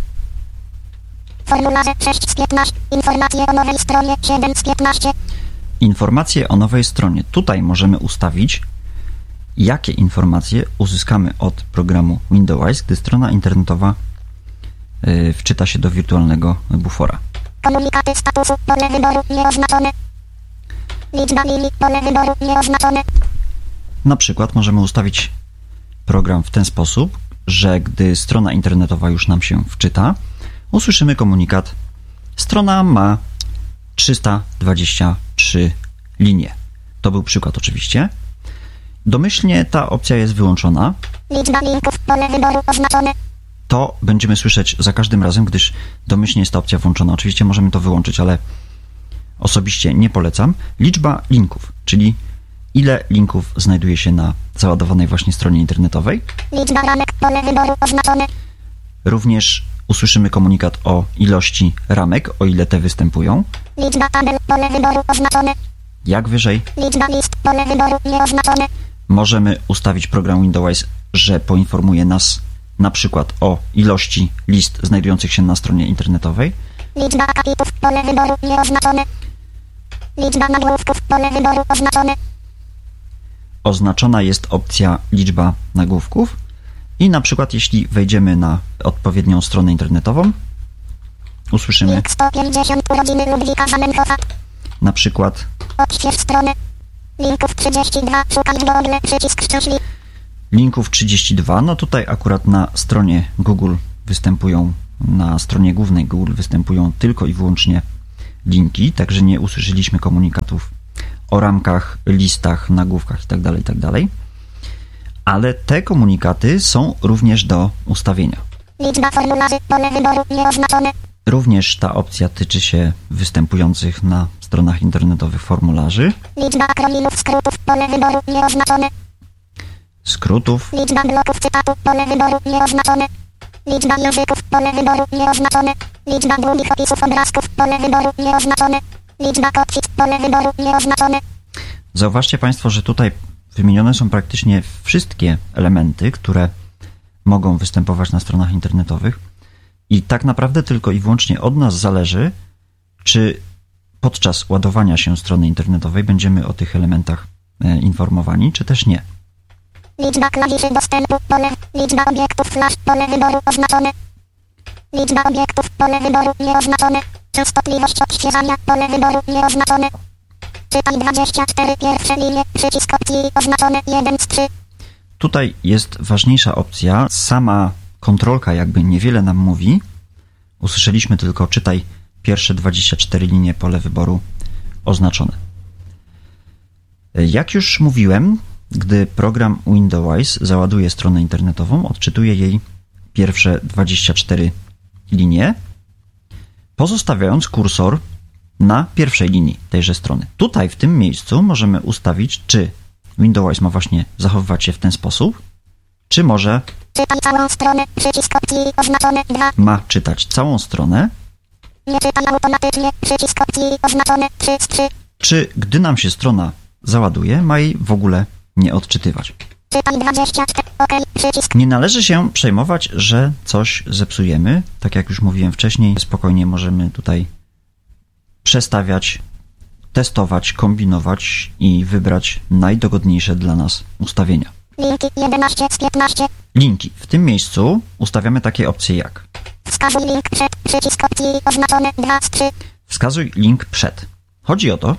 Formularze sześć z piętnaście, informacje o nowej stronie siedem z piętnaście. Informacje o nowej stronie. Tutaj możemy ustawić, jakie informacje uzyskamy od programu Windows, gdy strona internetowa yy, wczyta się do wirtualnego bufora. Komunikaty statusu, pole wyboru nieoznaczone. Liczba linii, pole wyboru nieoznaczone. Na przykład możemy ustawić program w ten sposób, że gdy strona internetowa już nam się wczyta, usłyszymy komunikat: strona ma trzysta dwadzieścia trzy linie. To był przykład oczywiście. Domyślnie ta opcja jest wyłączona. Liczba linków, pole wyboru oznaczone. To będziemy słyszeć za każdym razem, gdyż domyślnie jest ta opcja włączona. Oczywiście możemy to wyłączyć, ale osobiście nie polecam. Liczba linków, czyli ile linków znajduje się na załadowanej właśnie stronie internetowej. Liczba ramek, pole wyboru oznaczone. Również usłyszymy komunikat o ilości ramek, o ile te występują. Liczba tabel, pole wyboru oznaczone. Jak wyżej. Liczba list, pole wyboru nieoznaczone. Możemy ustawić program Windows, że poinformuje nas na przykład o ilości list znajdujących się na stronie internetowej. Liczba akapitów, pole wyboru nieoznaczone. Liczba nagłówków, pole wyboru oznaczone. Oznaczona jest opcja liczba nagłówków i na przykład jeśli wejdziemy na odpowiednią stronę internetową, usłyszymy Link sto pięćdziesiąt urodziny Ludwika Zamenhofa. na przykład Odśwież stronę. Linków trzydzieści dwa, szukaj w Google, przycisk szczęśliwy. linków trzydzieści dwa. No tutaj akurat na stronie Google występują, na stronie głównej Google występują tylko i wyłącznie linki, także nie usłyszeliśmy komunikatów o ramkach, listach, nagłówkach itd., itd. Ale te komunikaty są również do ustawienia. Liczba formularzy, pole wyboru nieoznaczone. Również ta opcja tyczy się występujących na stronach internetowych formularzy. Liczba akronimów, skrótów, pole wyboru nieoznaczone. Skrótów. Liczba bloków cytatu, pole wyboru nieoznaczone. Liczba języków, pole wyboru nieoznaczone. Liczba długich opisów obrazków, pole wyboru nieoznaczone. Liczba kotwic, pole wyboru nieoznaczone. Zauważcie Państwo, że tutaj wymienione są praktycznie wszystkie elementy, które mogą występować na stronach internetowych i tak naprawdę tylko i wyłącznie od nas zależy, czy podczas ładowania się strony internetowej będziemy o tych elementach informowani, czy też nie. Liczba klawiszy dostępu, pole, liczba obiektów flash, pole wyboru oznaczone. Liczba obiektów, pole wyboru nieoznaczone. Częstotliwość odświeżania, pole wyboru nieoznaczone. Czytaj dwadzieścia cztery, pierwsze linie, przycisk opcji oznaczone jeden z trzy. Tutaj jest ważniejsza opcja, sama kontrolka jakby niewiele nam mówi. Usłyszeliśmy tylko czytaj pierwsze dwadzieścia cztery linie, pole wyboru oznaczone. Jak już mówiłem, gdy program Windows załaduje stronę internetową, odczytuje jej pierwsze dwadzieścia cztery linie, pozostawiając kursor na pierwszej linii tejże strony. Tutaj w tym miejscu możemy ustawić, czy Windows ma właśnie zachowywać się w ten sposób, czy może Czytaj całą stronę, przycisk opcji oznaczone dwa. Ma czytać całą stronę. Nie czytaj automatycznie, przycisk opcji oznaczone trzy z trzy. Czy gdy nam się strona załaduje, ma jej w ogóle nie odczytywać. Czytaj dwadzieścia cztery, OK, przycisk. Nie należy się przejmować, że coś zepsujemy. Tak jak już mówiłem wcześniej, spokojnie możemy tutaj przestawiać, testować, kombinować i wybrać najdogodniejsze dla nas ustawienia. Linki jedenaście z piętnaście. Linki. W tym miejscu ustawiamy takie opcje jak Wskazuj link przed, przycisk opcji oznaczone dwa z trzy. wskazuj link przed. Chodzi o to,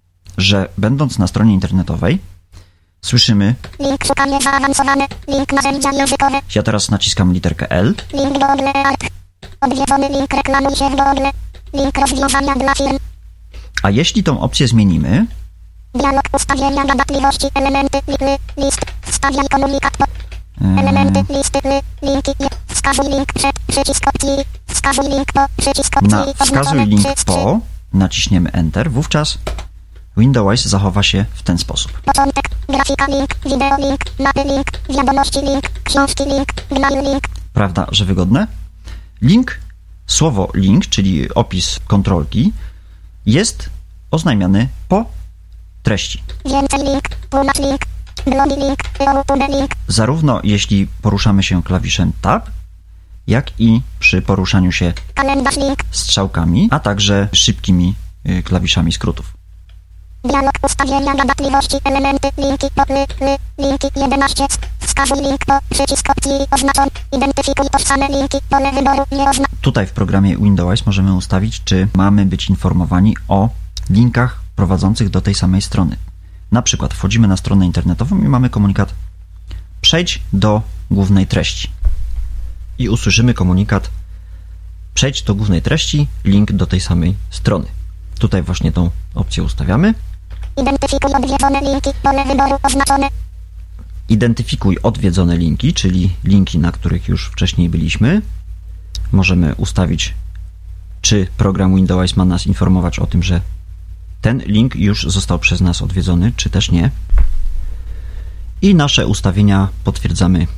że będąc na stronie internetowej słyszymy Link szukanie zaawansowane, link narzędzia językowe, ja teraz naciskam literkę L, link Google Art. Odwiedzony link reklamuj się w Google. Link rozwiązania dla firm. a jeśli tą opcję zmienimy, Dialog ustawienia gadatliwości, elementy, li, li, list, wstawiaj komunikat, po, yy, elementy, listy, li, linki, je, wskazuj link przed, przycisk opcji, wskazuj link po, przycisk opcji, na wskazuj oznaczone link trzy z trzy. po, naciśniemy Enter, wówczas Windows zachowa się w ten sposób. Początek, grafika link, wideo link, mapy link, wiadomości link, książki link, gmail link. Prawda, że wygodne? Link, słowo link, czyli opis kontrolki, jest oznajmiany po treści. Więcej link, tłumacz link, blogi link, YouTube link. Zarówno jeśli poruszamy się klawiszem Tab, jak i przy poruszaniu się Kalendarz link, strzałkami, a także szybkimi y, klawiszami skrótów. dialog ustawienia gadatliwości, elementy, linki, po, ly, ly, linki jedenaście, wskazuj link po, przycisk opcji oznaczony, identyfikuj tożsame linki, pole wyboru nie ozna. Tutaj w programie Windows możemy ustawić, czy mamy być informowani o linkach prowadzących do tej samej strony. Na przykład wchodzimy na stronę internetową i mamy komunikat przejdź do głównej treści. I usłyszymy komunikat przejdź do głównej treści, link do tej samej strony. Tutaj właśnie tą opcję ustawiamy. Identyfikuj odwiedzone linki, pole wyboru oznaczone. Identyfikuj odwiedzone linki, czyli linki, na których już wcześniej byliśmy. Możemy ustawić, czy program Windows ma nas informować o tym, że ten link już został przez nas odwiedzony, czy też nie. I nasze ustawienia potwierdzamy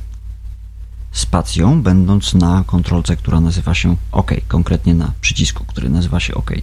spacją, będąc na kontrolce, która nazywa się OK, konkretnie na przycisku, który nazywa się OK.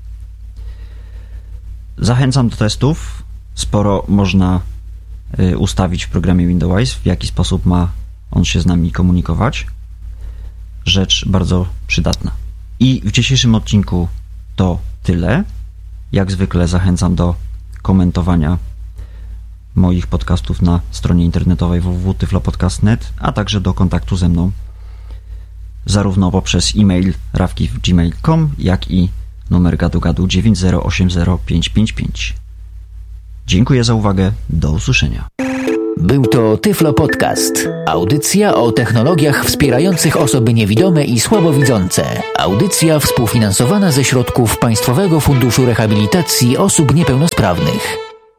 Zachęcam do testów. Sporo można ustawić w programie Windows, w jaki sposób ma on się z nami komunikować. Rzecz bardzo przydatna. I w dzisiejszym odcinku to tyle. Jak zwykle zachęcam do komentowania moich podcastów na stronie internetowej w w w kropka tyflopodcast kropka net, a także do kontaktu ze mną zarówno poprzez e-mail rawki w gmail kropka com, jak i numer gadu gadu dziewięć zero osiem zero pięć pięć pięć. Dziękuję za uwagę. Do usłyszenia. Był to Tyflo Podcast. Audycja o technologiach wspierających osoby niewidome i słabowidzące. Audycja współfinansowana ze środków Państwowego Funduszu Rehabilitacji Osób Niepełnosprawnych.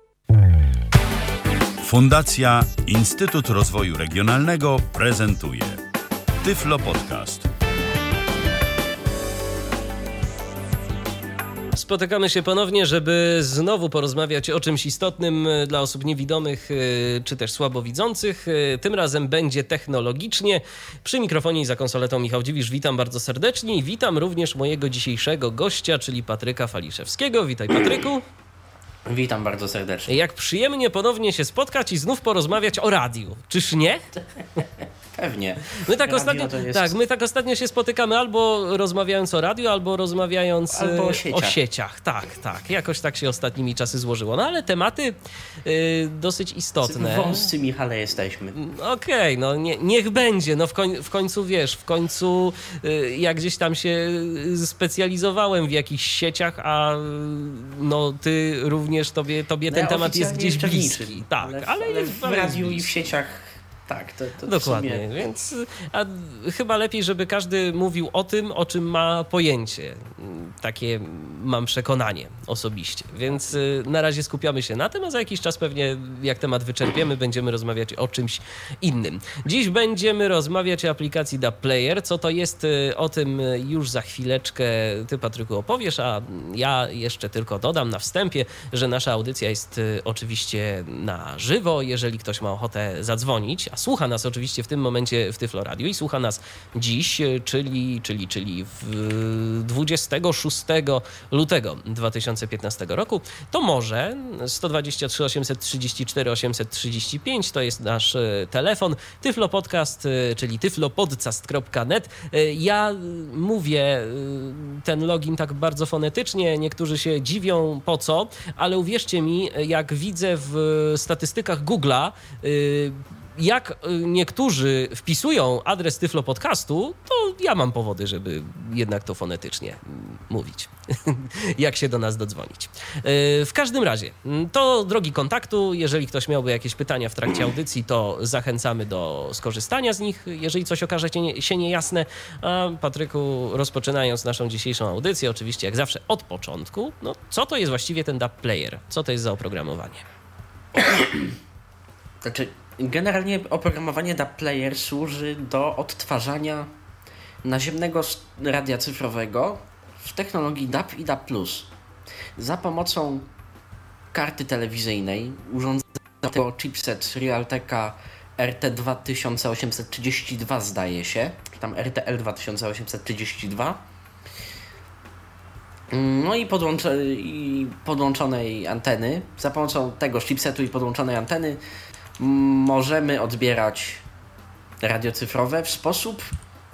Fundacja Instytut Rozwoju Regionalnego prezentuje Tyflo Podcast. Spotykamy się ponownie, żeby znowu porozmawiać o czymś istotnym dla osób niewidomych czy też słabowidzących. Tym razem będzie technologicznie. Przy mikrofonie i za konsoletą Michał Dziwisz. Witam bardzo serdecznie i witam również mojego dzisiejszego gościa, czyli Patryka Faliszewskiego. Witaj, Patryku. Witam bardzo serdecznie. Jak przyjemnie ponownie się spotkać i znów porozmawiać o radiu. Czyż nie? Pewnie. My tak, ostatnio, jest... tak, my tak ostatnio się spotykamy albo rozmawiając o radiu, albo rozmawiając albo o sieciach. o sieciach. Tak, tak. Jakoś tak się ostatnimi czasy złożyło. No ale tematy y, dosyć istotne. Wąscy, Michale, jesteśmy. Okej, okay, no nie, niech będzie. No w, koń, w końcu, wiesz, w końcu y, jak gdzieś tam się specjalizowałem w jakichś sieciach, a no ty również, tobie, tobie ten no, temat jest gdzieś bliski. Niczym, tak, ale, ale, ale w ale radiu i w sieciach. Tak, to, to dokładnie, w sumie... więc a chyba lepiej, żeby każdy mówił o tym, o czym ma pojęcie. Takie mam przekonanie osobiście, więc na razie skupiamy się na tym, a za jakiś czas pewnie, jak temat wyczerpiemy, będziemy rozmawiać o czymś innym. Dziś będziemy rozmawiać o aplikacji D A B Player. Co to jest, o tym już za chwileczkę ty, Patryku, opowiesz, a ja jeszcze tylko dodam na wstępie, że nasza audycja jest oczywiście na żywo. Jeżeli ktoś ma ochotę zadzwonić, a słucha nas oczywiście w tym momencie w Tyflo Radio i słucha nas dziś, czyli, czyli, czyli w dwudziestego szóstego lutego dwa tysiące piętnastego roku, to może sto dwadzieścia trzy osiemset trzydzieści cztery osiemset trzydzieści pięć to jest nasz telefon, Tyflo Podcast, czyli tyflopodcast kropka net. Ja mówię ten login tak bardzo fonetycznie, niektórzy się dziwią po co, ale uwierzcie mi, jak widzę w statystykach Google'a, jak niektórzy wpisują adres Tyflo Podcastu, to ja mam powody, żeby jednak to fonetycznie mówić, jak się do nas dodzwonić. W każdym razie, to drogi kontaktu, jeżeli ktoś miałby jakieś pytania w trakcie audycji, to zachęcamy do skorzystania z nich, jeżeli coś okaże się niejasne. A Patryku, rozpoczynając naszą dzisiejszą audycję, oczywiście jak zawsze od początku, no co to jest właściwie ten D A B Player? Co to jest za oprogramowanie? Znaczy... Generalnie oprogramowanie D A B Player służy do odtwarzania naziemnego radia cyfrowego w technologii D A B i D A B plus. Za pomocą karty telewizyjnej urządzonego chipset Realteka R T dwa tysiące osiemset trzydzieści dwa, zdaje się, czy tam R T L dwa tysiące osiemset trzydzieści dwa. No i, podłącze, i podłączonej anteny. Za pomocą tego chipsetu i podłączonej anteny możemy odbierać radio cyfrowe w sposób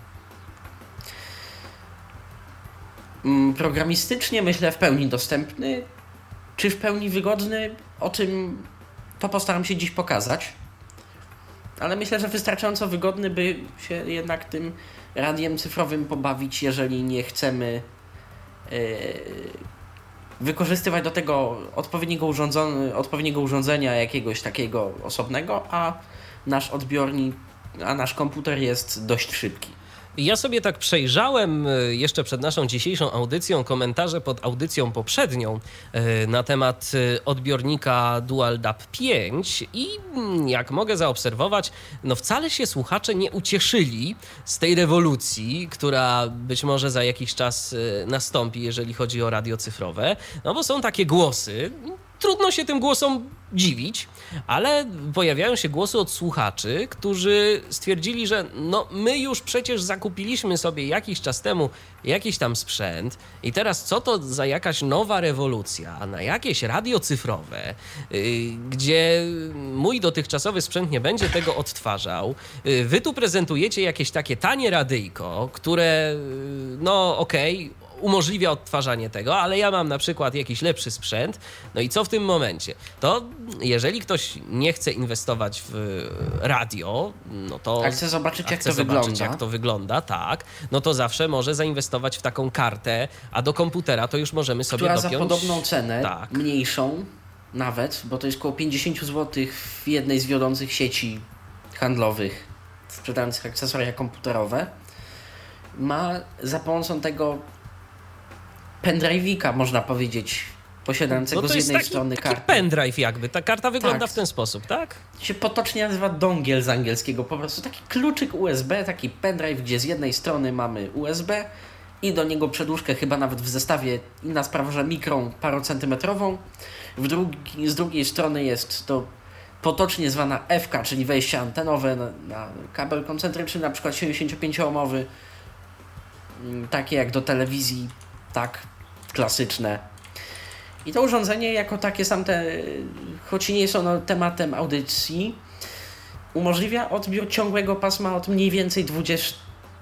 programistycznie, myślę, w pełni dostępny, czy w pełni wygodny, o czym to postaram się dziś pokazać. Ale myślę, że wystarczająco wygodny, by się jednak tym radiem cyfrowym pobawić, jeżeli nie chcemy yy, wykorzystywać do tego odpowiedniego, urządzon- odpowiedniego urządzenia jakiegoś takiego osobnego, a nasz odbiornik, a nasz komputer jest dość szybki. Ja sobie tak przejrzałem jeszcze przed naszą dzisiejszą audycją komentarze pod audycją poprzednią na temat odbiornika Dual D A B pięć i jak mogę zaobserwować, no wcale się słuchacze nie ucieszyli z tej rewolucji, która być może za jakiś czas nastąpi, jeżeli chodzi o radio cyfrowe, no bo są takie głosy. Trudno się tym głosom dziwić, ale pojawiają się głosy od słuchaczy, którzy stwierdzili, że no my już przecież zakupiliśmy sobie jakiś czas temu jakiś tam sprzęt i teraz co to za jakaś nowa rewolucja na jakieś radio cyfrowe, yy, gdzie mój dotychczasowy sprzęt nie będzie tego odtwarzał. Yy, wy tu prezentujecie jakieś takie tanie radyjko, które yy, no okej, okay, umożliwia odtwarzanie tego, ale ja mam na przykład jakiś lepszy sprzęt, no i co w tym momencie? To jeżeli ktoś nie chce inwestować w radio, no to... A chce zobaczyć, a jak chce to zobaczyć, wygląda. jak to wygląda, tak, no to zawsze może zainwestować w taką kartę, a do komputera to już możemy sobie która dopiąć... za podobną cenę, tak. mniejszą, nawet, bo to jest około pięćdziesiąt złotych w jednej z wiodących sieci handlowych sprzedających akcesoria komputerowe, ma za pomocą tego pendrive'ika, można powiedzieć, posiadającego no to z jednej jest taki, strony taki kartę. pendrive jakby. Ta karta wygląda Tak. w ten sposób, tak? Się potocznie nazywa dongiel z angielskiego, po prostu taki kluczyk U S B, taki pendrive, gdzie z jednej strony mamy U S B i do niego przedłużkę, chyba nawet w zestawie, inna sprawa, że mikrą parocentymetrową. W drugi, z drugiej strony jest to potocznie zwana F K, czyli wejście antenowe na, na kabel koncentryczny, na przykład siedemdziesięciopięcioohmowy, takie jak do telewizji, tak, klasyczne. I to urządzenie jako takie sam te, choć nie jest ono tematem audycji, umożliwia odbiór ciągłego pasma od mniej więcej dwadzieścia,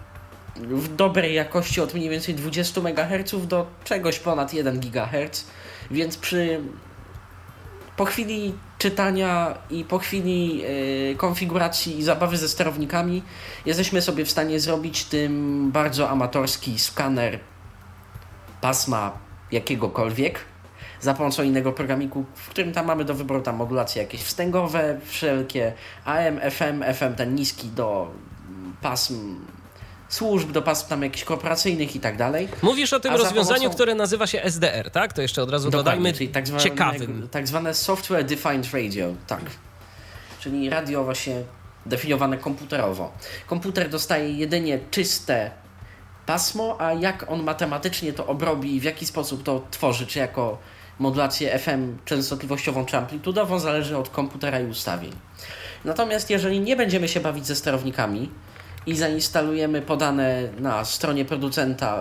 w dobrej jakości od mniej więcej dwadzieścia megaherców do czegoś ponad jeden gigaherc, więc przy po chwili czytania i po chwili y, konfiguracji i zabawy ze sterownikami jesteśmy sobie w stanie zrobić tym bardzo amatorski skaner pasma jakiegokolwiek za pomocą innego programiku, w którym tam mamy do wyboru tam modulacje jakieś wstęgowe, wszelkie A M, F M, F M ten niski do pasm służb, do pasm tam jakichś korporacyjnych i tak dalej. Mówisz o tym A za rozwiązaniu, pomocą... które nazywa się S D R, tak? To jeszcze od razu Dokładnie, dodajmy, czyli tak zwane, ciekawym. Tak zwane Software Defined Radio, tak. Czyli radio właśnie definiowane komputerowo. Komputer dostaje jedynie czyste pasmo, a jak on matematycznie to obrobi i w jaki sposób to tworzy, czy jako modulację F M częstotliwościową czy amplitudową, zależy od komputera i ustawień. Natomiast jeżeli nie będziemy się bawić ze sterownikami i zainstalujemy podane na stronie producenta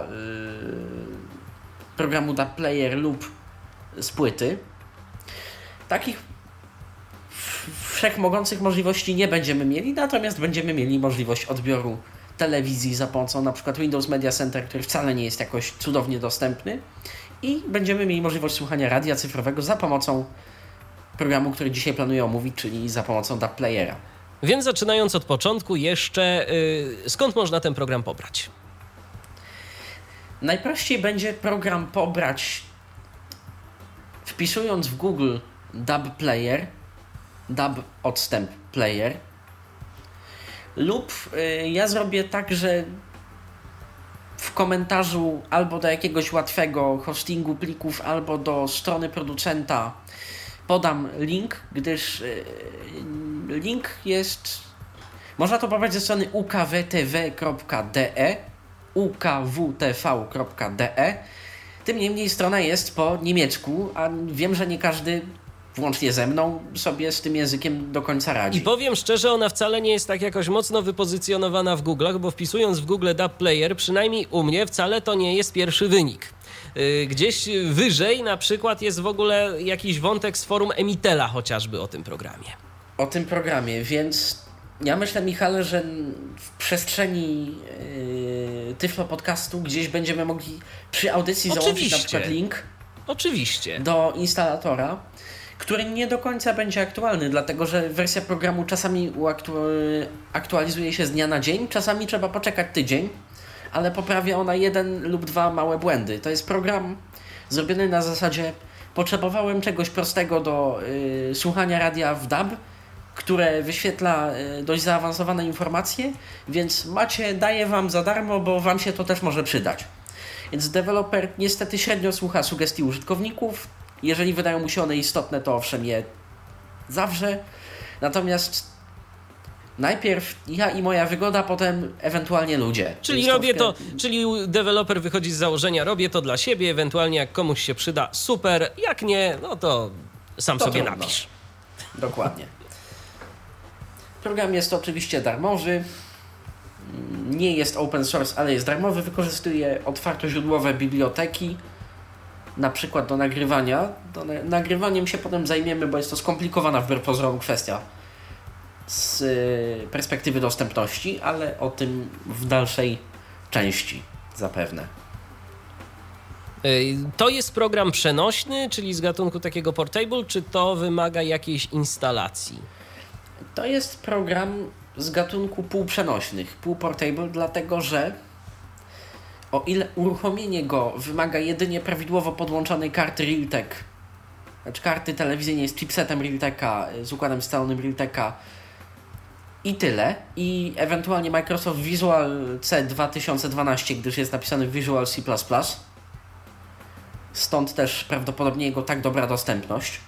yy, programu D A B Player lub z płyty, takich wszechmogących możliwości nie będziemy mieli, natomiast będziemy mieli możliwość odbioru telewizji za pomocą na przykład Windows Media Center, który wcale nie jest jakoś cudownie dostępny, i będziemy mieli możliwość słuchania radia cyfrowego za pomocą programu, który dzisiaj planuję omówić, czyli za pomocą D A B Playera. Więc zaczynając od początku jeszcze, yy, skąd można ten program pobrać? Najprościej będzie program pobrać wpisując w Google D A B Player, D A B odstęp Player, lub yy, ja zrobię tak, że w komentarzu albo do jakiegoś łatwego hostingu plików, albo do strony producenta podam link, gdyż yy, link jest, można to pobrać ze strony u k w t w kropka d e, u k w t v kropka d e. Tym niemniej strona jest po niemiecku, a wiem, że nie każdy, włącznie ze mną, sobie z tym językiem do końca radzi. I powiem szczerze, ona wcale nie jest tak jakoś mocno wypozycjonowana w Google'ach, bo wpisując w Google D A B Player, przynajmniej u mnie, wcale to nie jest pierwszy wynik. Yy, gdzieś wyżej na przykład jest w ogóle jakiś wątek z forum Emitela chociażby o tym programie. O tym programie, więc ja myślę, Michale, że w przestrzeni yy, Tyflo Podcastu gdzieś będziemy mogli przy audycji Oczywiście. załączyć na przykład link Oczywiście. do instalatora, który nie do końca będzie aktualny, dlatego że wersja programu czasami uaktu- aktualizuje się z dnia na dzień, czasami trzeba poczekać tydzień, ale poprawia ona jeden lub dwa małe błędy. To jest program zrobiony na zasadzie potrzebowałem czegoś prostego do yy, słuchania radia w D A B, które wyświetla yy, dość zaawansowane informacje, więc macie, daję wam za darmo, bo wam się to też może przydać. Więc deweloper niestety średnio słucha sugestii użytkowników. Jeżeli wydają mu się one istotne, to owszem je zawrze. Natomiast najpierw ja i moja wygoda, potem ewentualnie ludzie. Czyli Więc robię troszkę... to, czyli deweloper wychodzi z założenia, robię to dla siebie, ewentualnie jak komuś się przyda, super, jak nie, no to sam To sobie trudno. napisz. Dokładnie. Program jest oczywiście darmowy. Nie jest open source, ale jest darmowy. Wykorzystuje otwartoźródłowe biblioteki, na przykład do nagrywania. Do na- nagrywaniem się potem zajmiemy, bo jest to skomplikowana wbrew pozorom kwestia z y, perspektywy dostępności, ale o tym w dalszej części zapewne. Ej, To jest program przenośny, czyli z gatunku takiego portable, czy to wymaga jakiejś instalacji? To jest program z gatunku półprzenośnych, półportable, dlatego że o ile uruchomienie go wymaga jedynie prawidłowo podłączonej karty Realtek Znaczy karty telewizyjnej z chipsetem Realteka, z układem scalonym Realteka i tyle. I ewentualnie Microsoft Visual C dwa tysiące dwanaście, gdyż jest napisany w Visual C plus plus. Stąd też prawdopodobnie jego tak dobra dostępność.